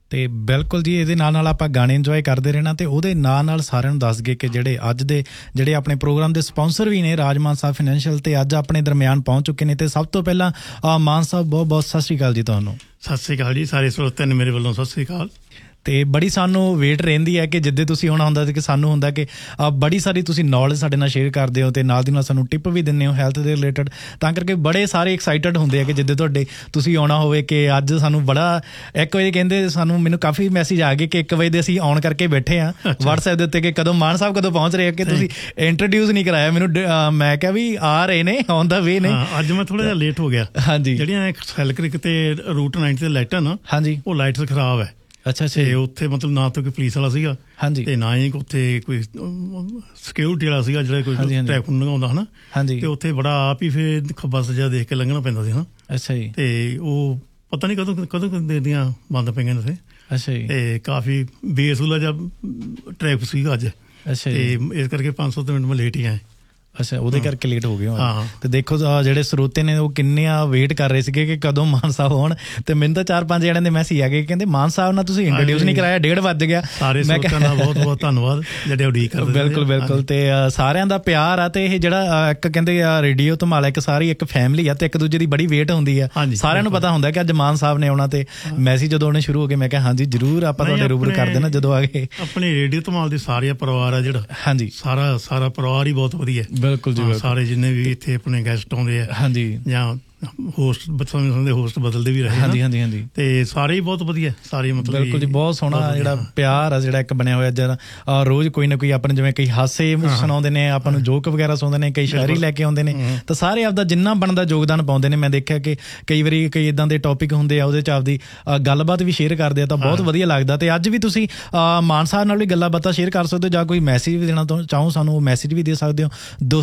ਤੇ ਬਿਲਕੁਲ ਜੀ, ਇਹਦੇ ਨਾਲ ਆਪਾਂ ਗਾਣੇ ਇੰਜੋਏ ਕਰਦੇ ਰਹਿਣਾ ਤੇ ਉਹਦੇ ਨਾਲ ਸਾਰਿਆਂ ਨੂੰ ਦੱਸ ਗਏ ਕਿ ਅੱਜ ਦੇ ਜਿਹੜੇ ਆਪਣੇ ਪ੍ਰੋਗਰਾਮ ਦੇ ਸਪਾਂਸਰ ਵੀ ਨੇ ਰਾਜ ਮਾਨ ਸਾਹਿਬ ਫਾਈਨੈਂਸ਼ੀਅਲ ਤੇ ਅੱਜ ਆਪਣੇ ਦਰਮਿਆਨ ਪਹੁੰਚ ਚੁੱਕੇ ਨੇ। ਤੇ ਸਭ ਤੋਂ ਪਹਿਲਾਂ ਮਾਨ ਸਾਹਿਬ ਬਹੁਤ ਬਹੁਤ ਸਤਿ ਸ਼੍ਰੀ ਅਕਾਲ ਜੀ ਤੁਹਾਨੂੰ। ਸਤਿ ਸ਼੍ਰੀ ਅਕਾਲ ਜੀ, ਸਾਰੇ ਸਰੋਤਿਆਂ ਨੂੰ ਮੇਰੇ ਵੱਲੋਂ ਸਤਿ ਸ਼੍ਰੀ ਅਕਾਲ। ਤੇ ਬੜੀ ਸਾਨੂੰ ਵੇਟ ਰਹਿੰਦੀ ਹੈ ਕਿ ਜਿੱਦੇ ਤੁਸੀਂ ਆਉਣਾ ਹੁੰਦਾ ਕਿ ਸਾਨੂੰ ਹੁੰਦਾ ਕਿ ਬੜੀ ਸਾਰੀ ਤੁਸੀਂ ਨੌਲੇਜ ਸਾਡੇ ਨਾਲ ਸ਼ੇਅਰ ਕਰਦੇ ਹੋ ਤੇ ਨਾਲ ਦੀ ਨਾਲ ਸਾਨੂੰ ਟਿਪ ਵੀ ਦਿੰਦੇ ਹੋ ਹੈਲਥ ਦੇ ਰਿਲੇਟਡ, ਤਾਂ ਕਰਕੇ ਬੜੇ ਸਾਰੇ ਐਕਸਾਈਟਡ ਹੁੰਦੇ ਆ ਕਿ ਜਿੱਦੇ ਤੁਹਾਡੇ ਤੁਸੀਂ ਆਉਣਾ ਹੋਵੇ। ਕਿ ਅੱਜ ਸਾਨੂੰ ਬੜਾ 1 ਵਜੇ ਕਹਿੰਦੇ ਸਾਨੂੰ, ਮੈਨੂੰ ਕਾਫੀ ਮੈਸੇਜ ਆ ਗਏ ਕਿ 1 ਵਜੇ ਦੇ ਅਸੀਂ ਆਨ ਕਰਕੇ ਬੈਠੇ ਹਾਂ WhatsApp ਦੇ ਉੱਤੇ ਕਿ ਕਦੋਂ ਮਾਨ ਸਾਹਿਬ ਕਦੋਂ ਪਹੁੰਚ ਰਹੇ ਆ, ਕਿ ਤੁਸੀਂ ਇੰਟਰੋਡਿਊਸ ਨਹੀਂ ਕਰਾਇਆ ਮੈਨੂੰ। ਮੈਂ ਕਿਹਾ ਵੀ ਆ ਰਹੇ ਨੇ, ਆਨ ਦਾ ਵੇ ਨੇ। ਅੱਜ ਮੈਂ ਥੋੜਾ ਜਿਹਾ ਲੇਟ ਹੋ ਗਿਆ। ਹਾਂਜੀ, ਜਿਹੜੀਆਂ ਸੈਲਕ੍ਰਿਕ ਤੇ ਰੂਟ 9 ਤੇ ਲਾਈਟਾਂ ਨਾ, ਹਾਂਜੀ, ਉਹ ਲਾਈਟਸ ਖਰਾਬ ਹੈ। ਅੱਛਾ ਅੱਛਾ। ਤੇ ਉੱਥੇ ਮਤਲਬ ਨਾ ਤਾਂ ਕੋਈ ਪੁਲਿਸ ਵਾਲਾ ਸੀਗਾ, ਹਾਂਜੀ, ਤੇ ਨਾ ਹੀ ਉੱਥੇ ਕੋਈ ਸਿਕਿਉਰਿਟੀ ਵਾਲਾ ਸੀਗਾ ਜਿਹੜਾ ਕੋਈ ਟ੍ਰੈਫਿਕ ਨੂੰ ਲੰਘਾਉਂਦਾ ਹਨਾ। ਹਾਂਜੀ, ਤੇ ਉੱਥੇ ਬੜਾ ਆਪ ਹੀ ਫਿਰ ਖੱਬਾ ਸੱਜਾ ਦੇਖ ਕੇ ਲੰਘਣਾ ਪੈਂਦਾ ਸੀ ਹਨਾ। ਅੱਛਾ ਜੀ। ਤੇ ਉਹ ਪਤਾ ਨਹੀਂ ਕਦੋਂ ਦੀਆਂ ਬੰਦ ਪਈਆਂ ਨੇ ਉੱਥੇ। ਅੱਛਾ ਜੀ। ਤੇ ਕਾਫੀ ਬੇਸੂਲਾ ਜਿਹਾ ਟ੍ਰੈਫਿਕ ਸੀਗਾ ਅੱਜ। ਅੱਛਾ। ਤੇ ਇਸ ਕਰਕੇ 500 ਮਿੰਟ ਮੈਂ ਲੇਟ ਹੀ ਆਏ। ਅੱਛਾ, ਉਹਦੇ ਕਰਕੇ ਲੇਟ ਹੋ ਗਏ। ਤੇ ਦੇਖੋ ਜਿਹੜੇ ਸਰੋਤੇ ਨੇ ਉਹ ਕਿੰਨੇ ਵੇਟ ਕਰ ਰਹੇ ਸੀਗੇ ਕਿ ਕਦੋਂ ਮਾਨ ਸਾਹਿਬ ਹੋਣ। ਤੇ ਮੈਨੂੰ ਤਾਂ 4-5 ਜਣਿਆਂ ਦੇ ਮੈਸੇਜ ਆ ਗਏ ਕਹਿੰਦੇ ਮਾਨ ਸਾਹਿਬ ਨਾਲ ਤੁਸੀਂ ਇੰਟਰੋਡਿਊਸ ਨਹੀਂ ਕਰਾਇਆ, 1:30 ਵੱਜ ਗਿਆ। ਮੈਂ ਕਿਹਾ ਬਹੁਤ ਬਹੁਤ ਧੰਨਵਾਦ ਜਿਹੜੇ ਉਡੀਕ ਕਰਦੇ। ਬਿਲਕੁਲ ਬਿਲਕੁਲ। ਤੇ ਸਾਰਿਆਂ ਦਾ ਪਿਆਰ ਆ ਤੇ ਇਹ ਜਿਹੜਾ ਇੱਕ ਕਹਿੰਦੇ ਰੇਡੀਓ ਧਮਾਲ ਇੱਕ ਸਾਰੀ ਇੱਕ ਫੈਮਿਲੀ ਆ ਤੇ ਇੱਕ ਦੂਜੇ ਦੀ ਬੜੀ ਵੇਟ ਹੁੰਦੀ ਆ। ਸਾਰਿਆਂ ਨੂੰ ਪਤਾ ਹੁੰਦਾ ਕਿ ਅੱਜ ਮਾਨ ਸਾਹਿਬ ਨੇ ਆਉਣਾ। ਤੇ ਮੈਸੇਜ ਜਦੋਂ ਆਉਣੇ ਸ਼ੁਰੂ ਹੋ ਗਏ ਮੈਂ ਕਿਹਾ ਹਾਂਜੀ ਜ਼ਰੂਰ ਆਪਾਂ ਤੁਹਾਡੇ ਰੂਬਰੂ ਕਰ ਦੇਣਾ ਜਦੋਂ ਆ ਗਏ। ਆਪਣੇ ਰੇਡੀਓ ਧਮਾਲ ਦੇ ਸਾਰੇ ਪਰਿਵਾਰ ਆ ਜਿਹੜਾ, ਹਾਂਜੀ, ਸਾਰਾ ਪਰਿਵਾਰ ਹੀ ਬਹੁਤ ਵਧੀਆ। ਬਿਲਕੁਲ ਜੀ। ਸਾਰੇ ਜਿੰਨੇ ਵੀ ਇੱਥੇ ਆਪਣੇ ਗੈਸਟ ਆਉਂਦੇ ਆ, ਹਾਂਜੀ, ਜਾਂ ਹੋਸਟ ਦੇ ਹੋਸਟ ਬਦਲਦੇ ਵੀ ਰਹੇ। ਹਾਂਜੀ ਹਾਂਜੀ ਹਾਂਜੀ। ਤੇ ਸਾਰੇ ਹੀ ਬਹੁਤ ਵਧੀਆ, ਸਾਰੇ ਮਤਲਬ ਬਿਲਕੁਲ ਜੀ ਬਹੁਤ ਸੋਹਣਾ ਜਿਹੜਾ ਪਿਆਰ ਆ ਜਿਹੜਾ ਇੱਕ ਬਣਿਆ ਹੋਇਆ। ਜਿਹੜਾ ਰੋਜ਼ ਕੋਈ ਨਾ ਕੋਈ ਆਪਣੇ ਜਿਵੇਂ ਕਈ ਹਾਸੇ ਸੁਣਾਉਂਦੇ ਨੇ ਆਪਾਂ ਨੂੰ, ਜੋਕ ਵਗੈਰਾ ਸੁਣਾਉਂਦੇ ਨੇ, ਕਈ ਸ਼ਾਇਰੀ ਲੈ ਕੇ ਆਉਂਦੇ ਨੇ, ਤਾਂ ਸਾਰੇ ਆਪਦਾ ਜਿੰਨਾ ਬਣਦਾ ਯੋਗਦਾਨ ਪਾਉਂਦੇ ਨੇ। ਮੈਂ ਦੇਖਿਆ ਕਿ ਕਈ ਵਾਰੀ ਕਈ ਇੱਦਾਂ ਦੇ ਟੌਪਿਕ ਹੁੰਦੇ ਆ ਉਹਦੇ 'ਚ ਆਪਦੀ ਗੱਲਬਾਤ ਵੀ ਸ਼ੇਅਰ ਕਰਦੇ ਆ, ਤਾਂ ਬਹੁਤ ਵਧੀਆ ਲੱਗਦਾ। ਤੇ ਅੱਜ ਵੀ ਤੁਸੀਂ ਮਾਨ ਸਾਹਿਬ ਨਾਲ ਵੀ ਗੱਲਾਂ ਬਾਤਾਂ ਸ਼ੇਅਰ ਕਰ ਸਕਦੇ ਹੋ ਜਾਂ ਕੋਈ ਮੈਸੇਜ ਵੀ ਦੇਣਾ ਚਾਹੋ ਸਾਨੂੰ ਉਹ ਮੈਸੇਜ ਵੀ ਦੇ ਸਕਦੇ ਹੋ।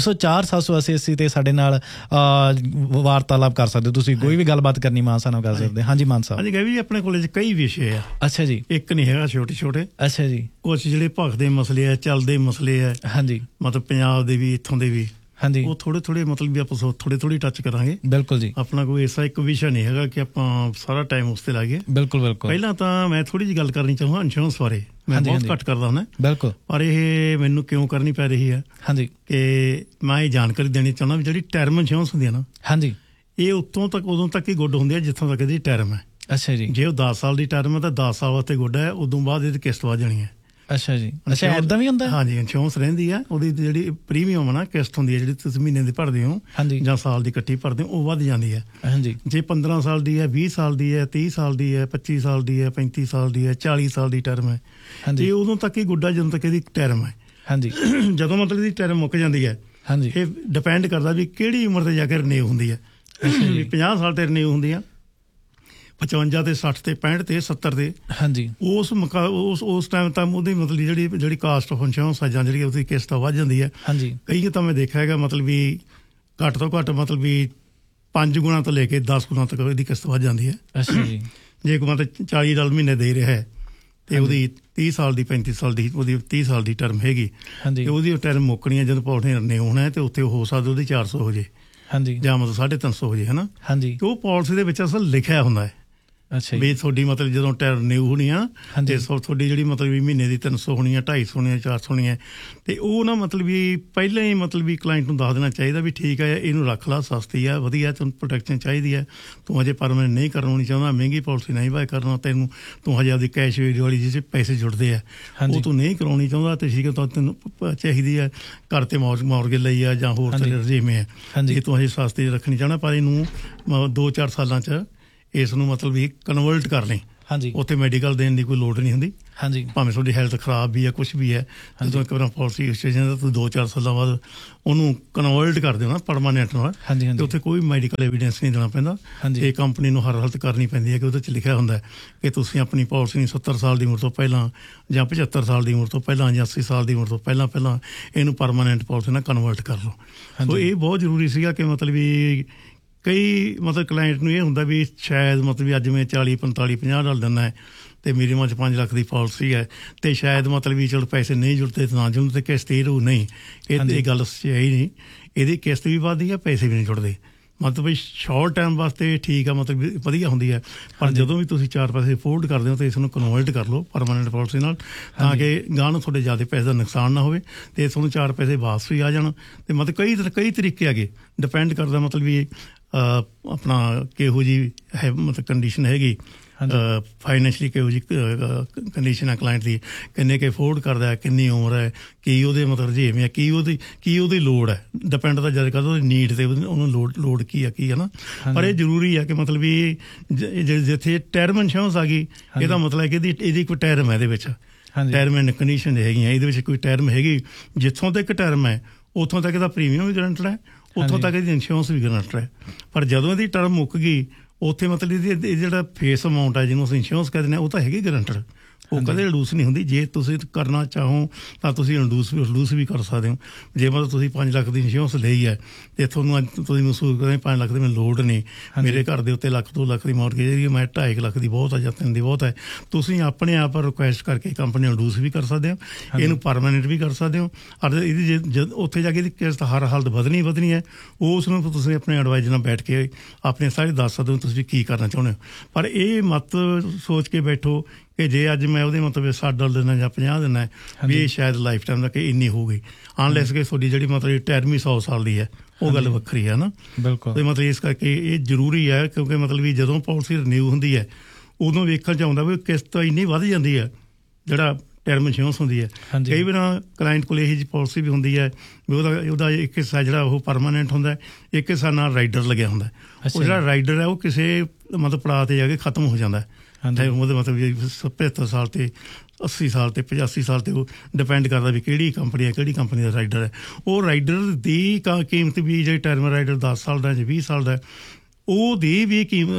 204-780 ਤੇ ਸਾਡੇ ਨਾਲ ਵਾਰਤਾਲਾਪ ਕਰ ਸਕਦੇ ਹੋ। ਤੁਸੀਂ ਕੋਈ ਵੀ ਗੱਲਬਾਤ ਕਰਨੀ ਮਾਨ ਸਾਹਿਬ ਨਾਲ ਕਰ ਸਕਦੇ। ਹਾਂਜੀ ਮਾਨ ਸਾਹਿਬ। ਹਾਂਜੀ ਵੀ ਆਪਣੇ ਕੋਲ ਕਈ ਵਿਸ਼ੇ ਆ। ਅੱਛਾ ਜੀ। ਇੱਕ ਨਹੀਂ ਹੈਗਾ, ਛੋਟੇ। ਅੱਛਾ ਜੀ। ਕੁਛ ਜਿਹੜੇ ਭਖਦੇ ਮਸਲੇ ਆ, ਚੱਲਦੇ ਮਸਲੇ ਆ, ਹਾਂਜੀ, ਮਤਲਬ ਪੰਜਾਬ ਦੇ ਵੀ ਇੱਥੋਂ ਦੇ ਵੀ, ਹਾਂਜੀ, ਉਹ ਥੋੜੇ ਮਤਲਬ ਵੀ ਆਪਾਂ ਥੋੜੇ ਟੱਚ ਕਰਾਂਗੇ। ਬਿਲਕੁਲ ਜੀ। ਆਪਣਾ ਕੋਈ ਐਸਾ ਇੱਕ ਵਿਸ਼ਾ ਨਹੀਂ ਹੈਗਾ ਕਿ ਆਪਾਂ ਸਾਰਾ ਟਾਈਮ ਉਸ ਤੇ ਲਾਈਏ। ਬਿਲਕੁਲ ਬਿਲਕੁਲ। ਪਹਿਲਾਂ ਤਾਂ ਮੈਂ ਥੋੜੀ ਜਿਹੀ ਗੱਲ ਕਰਨੀ ਚਾਹੂੰਗਾ ਇੰਸ਼ੋਰੈਂਸ ਬਾਰੇ। ਮੈਂ ਬਹੁਤ ਘੱਟ ਕਰਦਾ ਹੁੰਦਾ। ਬਿਲਕੁਲ। ਪਰ ਇਹ ਮੈਨੂੰ ਕਿਉਂ ਕਰਨੀ ਪੈ ਰਹੀ ਹੈ, ਹਾਂਜੀ, ਕਿ ਮੈਂ ਇਹ ਜਾਣਕਾਰੀ ਦੇਣੀ ਚਾਹੁੰਦਾ ਵੀ ਜਿਹੜੀ ਟਰਮ ਇੰਸ਼ੋਰੈਂਸ ਹੁੰਦੀ ਹੈ ਨਾ, ਹਾਂਜੀ, ਇਹ ਉਦੋਂ ਤੱਕ ਹੀ ਗੁੱਡ ਹੁੰਦੀ ਹੈ ਜਿੱਥੋਂ ਤੱਕ ਇਹਦੀ ਟਰਮ ਹੈ। ਅੱਛਾ ਜੀ। ਜੇ ਉਹ 10 ਸਾਲ ਦੀ ਟਰਮ ਹੈ ਤਾਂ 10 ਸਾਲ ਵਾਸਤੇ ਗੁੱਡ ਹੈ, ਉਦੋਂ ਬਾਅਦ ਇਹਦੀ ਕਿਸ਼ਤ ਵੱਧ ਜਾਣੀ ਹੈ। ਅੱਛਾ ਜੀ। ਅੱਛਾ, ਏਦਾਂ ਵੀ ਹੁੰਦਾ? ਹਾਂਜੀ, ਇੰਸ਼ੋਰੈਂਸ ਰਹਿੰਦੀ ਹੈ, ਉਹਦੀ ਜਿਹੜੀ ਪ੍ਰੀਮੀਅਮ ਹੈ ਨਾ, ਕਿਸ਼ਤ ਹੁੰਦੀ ਹੈ ਜਿਹੜੀ ਤੁਸੀਂ ਮਹੀਨੇ ਦੀ ਭਰਦੇ ਹੋ, ਹਾਂਜੀ, ਜਾਂ ਸਾਲ ਦੀ ਇਕੱਠੀ ਭਰਦੇ ਹੋ, ਉਹ ਵੱਧ ਜਾਂਦੀ ਹੈ। ਹਾਂਜੀ। ਜੇ 15 ਸਾਲ ਦੀ ਹੈ, 20 ਸਾਲ ਦੀ ਹੈ, 30 ਸਾਲ ਦੀ ਹੈ, 25 ਸਾਲ ਦੀ ਹੈ, 35 ਸਾਲ ਦੀ ਹੈ, 40 ਸਾਲ ਦੀ ਟਰਮ ਹੈ, ਇਹ ਉਦੋਂ ਤੱਕ ਹੀ ਗੁੱਡ ਹੈ ਜਦੋਂ ਤੱਕ ਇਹਦੀ ਟਰਮ ਹੈ। ਹਾਂਜੀ। ਜਦੋਂ ਮਤਲਬ ਇਹਦੀ ਟਰਮ ਮੁੱਕ ਜਾਂਦੀ ਹੈ, ਹਾਂਜੀ, ਇਹ ਡਿਪੈਂਡ ਕਰਦਾ ਵੀ ਕਿਹੜੀ ਉਮਰ ਤੇ ਜਾ ਕੇ ਰਿਨਿਊ ਹੁੰਦੀ ਹੈ। 50 ਸਾਲ ਤੇ ਰਿਨਿਊ ਹੁੰਦੀ ਆ, 55 ਤੇ 60 ਤੇ 65 ਤੇ 70 ਤੇ, ਹਾਂਜੀ, ਉਸ ਟਾਈਮ ਤਾਂ ਉਹਦੀ ਮਤਲਬ ਜਿਹੜੀ ਕਾਸਟ ਆਫ ਇੰਸ਼ੋਰੈਂਸ ਆ ਜਾਂ ਜਿਹੜੀ ਉਹਦੀ ਕਿਸ਼ਤ ਵੱਧ ਜਾਂਦੀ ਹੈ। ਹਾਂਜੀ। ਕਈ ਤਾਂ ਮੈਂ ਦੇਖਿਆ ਹੈਗਾ ਮਤਲਬ ਵੀ ਘੱਟ ਤੋਂ ਘੱਟ ਮਤਲਬ ਵੀ 5 ਗੁਣਾ ਤੋਂ ਲੈ ਕੇ 10 ਗੁਣਾ ਤੱਕ ਇਹਦੀ ਕਿਸ਼ਤ ਵੱਧ ਜਾਂਦੀ ਹੈ। ਅੱਛਾ ਜੀ। ਜੇ ਕੋਈ ਮਤਲਬ 40 ਡਾਲਰ ਮਹੀਨੇ ਦੇ ਰਿਹਾ ਹੈ ਤੇ ਉਹਦੀ 30 ਸਾਲ ਦੀ 35 ਸਾਲ ਦੀ ਉਹਦੀ 30 ਸਾਲ ਦੀ ਟਰਮ ਹੈਗੀ, ਤੇ ਉਹਦੀ ਟਰਮ ਮੁੱਕਣੀ ਹੈ ਜਦੋਂ ਪਾਲਿਸੀ ਰਿਨਿਊ ਹੋਣਾ, ਤੇ ਉੱਥੇ ਹੋ ਸਕਦਾ ਉਹਦੀ 400 ਹੋ ਜੇ, ਹਾਂਜੀ, ਜਾਂ ਮਤਲਬ 350 ਹੋ ਜੇ, ਹਨਾ। ਹਾਂਜੀ। ਉਹ ਪਾਲਿਸੀ ਦੇ ਵਿੱਚ ਅਸਲ ਲਿਖਿਆ ਹੁੰਦਾ ਹੈ। ਅੱਛਾ। ਵੀ ਤੁਹਾਡੀ ਮਤਲਬ ਜਦੋਂ ਟਰਮ ਰਿਨਿਊ ਹੋਣੀ ਆ ਤੇ ਤੁਹਾਡੀ ਜਿਹੜੀ ਮਤਲਬ ਵੀ ਮਹੀਨੇ ਦੀ 300 ਹੋਣੀ ਆ, 250 ਹੋਣੀ ਆ, 400 ਹੋਣੀ ਆ, ਤੇ ਉਹ ਨਾ ਮਤਲਬ ਵੀ ਪਹਿਲਾਂ ਹੀ ਮਤਲਬ ਵੀ ਕਲਾਇੰਟ ਨੂੰ ਦੱਸ ਦੇਣਾ ਚਾਹੀਦਾ ਵੀ ਠੀਕ ਹੈ ਇਹਨੂੰ ਰੱਖ ਲਾ, ਸਸਤੀ ਆ, ਵਧੀਆ, ਤੈਨੂੰ ਪ੍ਰੋਟੈਕਸ਼ਨ ਚਾਹੀਦੀ ਹੈ, ਤੂੰ ਹਜੇ ਪਰਮਾਨੈਂਟ ਨਹੀਂ ਕਰਵਾਉਣੀ ਚਾਹੁੰਦਾ, ਮਹਿੰਗੀ ਪਾਲਿਸੀ ਨਹੀਂ ਬਾਏ ਕਰਨਾ, ਤੂੰ ਹਜੇ ਆਪਦੀ ਕੈਸ਼ ਵਾਲੀ ਜਿਸ ਪੈਸੇ ਜੁੜਦੇ ਆ ਉਹ ਤੂੰ ਨਹੀਂ ਕਰਵਾਉਣੀ ਚਾਹੁੰਦਾ, ਤੇ ਠੀਕ ਹੈ ਤਾਂ ਤੈਨੂੰ ਚਾਹੀਦੀ ਹੈ ਘਰ ਤੇ ਮੌਰਗੇਜ ਲਈ ਆ ਜਾਂ ਹੋਰ ਰਜੀਮੇ ਆ, ਜੇ ਤੂੰ ਹਜੇ ਸਸਤੀ ਰੱਖਣੀ ਚਾਹੁੰਦਾ, ਪਰ ਇਹਨੂੰ 2-4 ਸਾਲਾਂ 'ਚ ਇਸ ਨੂੰ ਮਤਲਬ ਵੀ ਕਨਵਰਟ ਕਰ ਲਈ। ਹਾਂਜੀ। ਉੱਥੇ ਮੈਡੀਕਲ ਦੇਣ ਦੀ ਕੋਈ ਲੋੜ ਨਹੀਂ ਹੁੰਦੀ। ਹਾਂਜੀ। ਭਾਵੇਂ ਤੁਹਾਡੀ ਹੈਲਥ ਖਰਾਬ ਵੀ ਹੈ, ਕੁਛ ਵੀ ਹੈ, ਜਦੋਂ ਇੱਕ ਵਾਰ ਪਾਲਿਸੀ ਸਟੇਸ਼ਨ ਤੂੰ 2-4 ਸਾਲਾਂ ਬਾਅਦ ਉਹਨੂੰ ਕਨਵਰਟ ਕਰ ਦੇਣਾ ਪਰਮਾਨੈਂਟ ਨਾਲ। ਹਾਂਜੀ। ਤੇ ਉੱਥੇ ਕੋਈ ਮੈਡੀਕਲ ਐਵੀਡੈਂਸ ਨਹੀਂ ਦੇਣਾ ਪੈਂਦਾ। ਇਹ ਕੰਪਨੀ ਨੂੰ ਹਰ ਹਾਲਤ ਕਰਨੀ ਪੈਂਦੀ ਹੈ ਕਿ ਉਹਦੇ 'ਚ ਲਿਖਿਆ ਹੁੰਦਾ ਕਿ ਤੁਸੀਂ ਆਪਣੀ ਪਾਲਿਸੀ ਨੂੰ 70 ਸਾਲ ਦੀ ਉਮਰ ਤੋਂ ਪਹਿਲਾਂ ਜਾਂ 75 ਸਾਲ ਦੀ ਉਮਰ ਤੋਂ ਪਹਿਲਾਂ ਜਾਂ 80 ਸਾਲ ਦੀ ਉਮਰ ਤੋਂ ਪਹਿਲਾਂ ਇਹਨੂੰ ਪਰਮਾਨੈਂਟ ਪਾਲਿਸੀ ਨਾਲ ਕਨਵਰਟ ਕਰ ਲਓ। ਸੋ ਇਹ ਬਹੁਤ ਜ਼ਰੂਰੀ ਸੀਗਾ ਕਿ ਮਤਲਬ ਵੀ ਕਈ ਮਤਲਬ ਕਲਾਇੰਟ ਨੂੰ ਇਹ ਹੁੰਦਾ ਵੀ ਸ਼ਾਇਦ ਮਤਲਬ ਵੀ ਅੱਜ ਮੈਂ 40-45-50 ਡਾਲਰ ਦਿੰਦਾ ਹੈ ਤੇ ਮੇਰੀ ਮਾ 'ਚ 5 ਲੱਖ ਦੀ ਪਾਲਿਸੀ ਹੈ, ਤੇ ਸ਼ਾਇਦ ਮਤਲਬ ਵੀ ਚਲੋ ਪੈਸੇ ਨਹੀਂ ਜੁੜਦੇ ਤਾਂ ਨਾ ਜੁੜਦੇ, ਤੇ ਕਿਸ਼ਤ ਇਹ ਰਹੂ ਨਹੀਂ, ਇਹ ਗੱਲ ਸਹੀ ਨਹੀਂ, ਇਹਦੀ ਕਿਸ਼ਤ ਵੀ ਵੱਧਦੀ ਹੈ, ਪੈਸੇ ਵੀ ਨਹੀਂ ਜੁੜਦੇ, ਮਤਲਬ ਸ਼ਾਰਟ ਟਾਈਮ ਵਾਸਤੇ ਠੀਕ ਆ, ਮਤਲਬ ਵਧੀਆ ਹੁੰਦੀ ਹੈ, ਪਰ ਜਦੋਂ ਵੀ ਤੁਸੀਂ 4 ਪੈਸੇ ਅਫੋਰਡ ਕਰਦੇ ਹੋ ਤਾਂ ਇਸ ਨੂੰ ਕਨਵਰਟ ਕਰ ਲਓ ਪਰਮਾਨੈਂਟ ਪਾਲਿਸੀ ਨਾਲ, ਤਾਂ ਕਿ ਗਾਂ ਨੂੰ ਤੁਹਾਡੇ ਜ਼ਿਆਦਾ ਪੈਸੇ ਦਾ ਨੁਕਸਾਨ ਨਾ ਹੋਵੇ ਅਤੇ ਤੁਹਾਨੂੰ 4 ਪੈਸੇ ਵਾਪਸ ਵੀ ਆ ਜਾਣ। ਅਤੇ ਮਤਲਬ ਕਈ ਤਰੀਕੇ ਹੈਗੇ, ਡਿਪੈਂਡ ਕਰਦਾ ਮਤਲਬ ਵੀ ਆਪਣਾ ਕਿਹੋ ਜਿਹੀ ਹੈ ਮਤਲਬ ਕੰਡੀਸ਼ਨ ਹੈਗੀ, ਫਾਈਨੈਂਸ਼ਲੀ ਕਿਹੋ ਜਿਹੀ ਕੰਡੀਸ਼ਨ ਹੈ ਕਲਾਇੰਟ ਦੀ, ਕਿੰਨੇ ਕੁ ਅਫੋਰਡ ਕਰਦਾ, ਕਿੰਨੀ ਉਮਰ ਹੈ, ਕੀ ਉਹਦੇ ਮਤਲਬ ਰੁਝੇਵੇਂ ਆ, ਕੀ ਉਹਦੀ ਲੋੜ ਹੈ, ਡਿਪੈਂਡ ਤਾਂ ਜ਼ਿਆਦਾ ਕਰਦਾ ਉਹਦੀ ਨੀਡ 'ਤੇ, ਉਹਨੂੰ ਲੋੜ ਕੀ ਹੈ ਨਾ। ਪਰ ਇਹ ਜ਼ਰੂਰੀ ਹੈ ਕਿ ਮਤਲਬ ਵੀ ਜਿੱਥੇ ਟਰਮ ਇੰਸ਼ੋਰੈਂਸ ਆ ਗਈ, ਇਹਦਾ ਮਤਲਬ ਹੈ ਕਿ ਇਹਦੀ ਕੋਈ ਟਰਮ ਹੈ, ਇਹਦੇ ਵਿੱਚ ਟਰਮ ਐਂਡ ਕੰਡੀਸ਼ਨ ਹੈਗੀਆਂ, ਇਹਦੇ ਵਿੱਚ ਕੋਈ ਟਰਮ ਹੈਗੀ, ਜਿੱਥੋਂ ਤੱਕ ਟਰਮ ਹੈ ਉੱਥੋਂ ਤੱਕ ਇਹਦਾ ਪ੍ਰੀਮੀਅਮ ਵੀ ਗਰੰਟਡ ਹੈ, ਉੱਥੋਂ ਤੱਕ ਇਹਦੀ ਇੰਸ਼ੋਰੈਂਸ ਵੀ ਗਰੰਟਡ ਹੈ। ਪਰ ਜਦੋਂ ਇਹਦੀ ਟਰਮ ਮੁੱਕ ਗਈ ਉੱਥੇ ਮਤਲਬ ਇਹਦੀ ਜਿਹੜਾ ਫੇਸ ਅਮਾਊਂਟ ਹੈ ਜਿਹਨੂੰ ਅਸੀਂ ਇੰਸ਼ੋਰੈਂਸ ਕਹਿ ਦਿੰਦੇ ਹਾਂ, ਉਹ ਤਾਂ ਹੈਗੀ ਗਰੰਟਡ, ਉਹ ਕਦੇ ਰਿਡਿਊਸ ਨਹੀਂ ਹੁੰਦੀ। ਜੇ ਤੁਸੀਂ ਕਰਨਾ ਚਾਹੋ ਤਾਂ ਤੁਸੀਂ ਰਿਡਿਊਸ ਵੀ ਕਰ ਸਕਦੇ ਹੋ। ਜੇ ਮਤਲਬ ਤੁਸੀਂ 5 ਲੱਖ ਦੀ ਇੰਸ਼ੋਰੈਂਸ ਲਈ ਹੈ ਅਤੇ ਤੁਹਾਨੂੰ ਅੱਜ ਤੁਸੀਂ ਮਹਿਸੂਸ ਕਰਦੇ 5 ਲੱਖ ਦੀ ਮੈਨੂੰ ਲੋੜ ਨਹੀਂ, ਮੇਰੇ ਘਰ ਦੇ ਉੱਤੇ 1-2 ਲੱਖ ਦੀ ਮੌਰਗੇਜ ਹੈ, ਮੈਂ 2.5 ਲੱਖ ਦੀ ਬਹੁਤ ਹੈ ਜਾਂ 3 ਦੀ ਬਹੁਤ ਹੈ, ਤੁਸੀਂ ਆਪਣੇ ਆਪ ਰਿਕੁਐਸਟ ਕਰਕੇ ਕੰਪਨੀ ਨੂੰ ਰਿਡਿਊਸ ਵੀ ਕਰ ਸਕਦੇ ਹੋ, ਇਹਨੂੰ ਪਰਮਾਨੈਂਟ ਵੀ ਕਰ ਸਕਦੇ ਹੋ। ਔਰ ਇਹਦੀ ਜਦ ਉੱਥੇ ਜਾ ਕੇ ਇਹਦੀ ਕਿਸ਼ਤ ਹਰ ਹਾਲਤ ਵਧਣੀ ਹੈ, ਉਸ ਨੂੰ ਤੁਸੀਂ ਆਪਣੇ ਐਡਵਾਈਜ਼ਰ ਨਾਲ ਬੈਠ ਕੇ ਆਪਣੇ ਸਾਰੇ ਦੱਸ ਸਕਦੇ ਹੋ ਤੁਸੀਂ ਕੀ ਕਰਨਾ ਚਾਹੁੰਦੇ ਹੋ। ਪਰ ਇਹ ਮਤ ਸੋਚ ਕੇ ਬੈਠੋ ਕਿ ਜੇ ਅੱਜ ਮੈਂ ਉਹਦੇ ਮਤਲਬ $60 ਦੇਣਾ ਜਾਂ 50 ਦੇਣਾ ਵੀ ਇਹ ਸ਼ਾਇਦ ਲਾਈਫ ਟਾਈਮ ਦਾ ਕਿ ਇੰਨੀ ਹੋ ਗਈ, ਅਨਲੈਸ ਕਿ ਤੁਹਾਡੀ ਜਿਹੜੀ ਮਤਲਬ ਟਰਮ ਹੀ 100 ਸਾਲ ਦੀ ਹੈ, ਉਹ ਗੱਲ ਵੱਖਰੀ ਹੈ ਨਾ। ਬਿਲਕੁਲ। ਅਤੇ ਮਤਲਬ ਇਸ ਕਰਕੇ ਇਹ ਜ਼ਰੂਰੀ ਹੈ, ਕਿਉਂਕਿ ਮਤਲਬ ਵੀ ਜਦੋਂ ਪਾਲਿਸੀ ਰੀਨਿਊ ਹੁੰਦੀ ਹੈ ਉਦੋਂ ਵੇਖਣ 'ਚ ਆਉਂਦਾ ਵੀ ਕਿਸ਼ਤ ਇੰਨੀ ਵੱਧ ਜਾਂਦੀ ਹੈ, ਜਿਹੜਾ ਟਰਮ ਇੰਸ਼ੋਰੈਂਸ ਹੁੰਦੀ ਹੈ। ਕਈ ਵਾਰ ਕਲਾਇੰਟ ਕੋਲ ਇਹੋ ਜਿਹੀ ਪਾਲਿਸੀ ਵੀ ਹੁੰਦੀ ਹੈ ਵੀ ਉਹਦਾ ਇੱਕ ਹਿੱਸਾ ਜਿਹੜਾ ਉਹ ਪਰਮਾਨੈਂਟ ਹੁੰਦਾ, ਇੱਕ ਹਿੱਸਾ ਨਾਲ ਰਾਈਡਰ ਲੱਗਿਆ ਹੁੰਦਾ। ਉਹ ਜਿਹੜਾ ਰਾਈਡਰ ਹੈ ਉਹ ਕਿਸੇ ਮਤਲਬ ਪੜਾਅ 'ਤੇ ਜਾ ਕੇ ਖਤਮ ਹੋ ਜਾਂਦਾ, ਉਹਦੇ ਮਤਲਬ 75 ਸਾਲ 'ਤੇ 80 ਸਾਲ 'ਤੇ 85 ਸਾਲ 'ਤੇ ਉਹ ਡਿਪੈਂਡ ਕਰਦਾ ਵੀ ਕਿਹੜੀ ਕੰਪਨੀ ਦਾ ਰਾਈਡਰ ਹੈ। ਉਹ ਰਾਈਡਰ ਦੀ ਕੀਮਤ ਵੀ ਜਿਹੜੀ ਟਰਮ ਰਾਈਡਰ 10 ਸਾਲ ਦਾ ਜਾਂ 20 ਸਾਲ ਦਾ, ਉਹਦੀ ਵੀ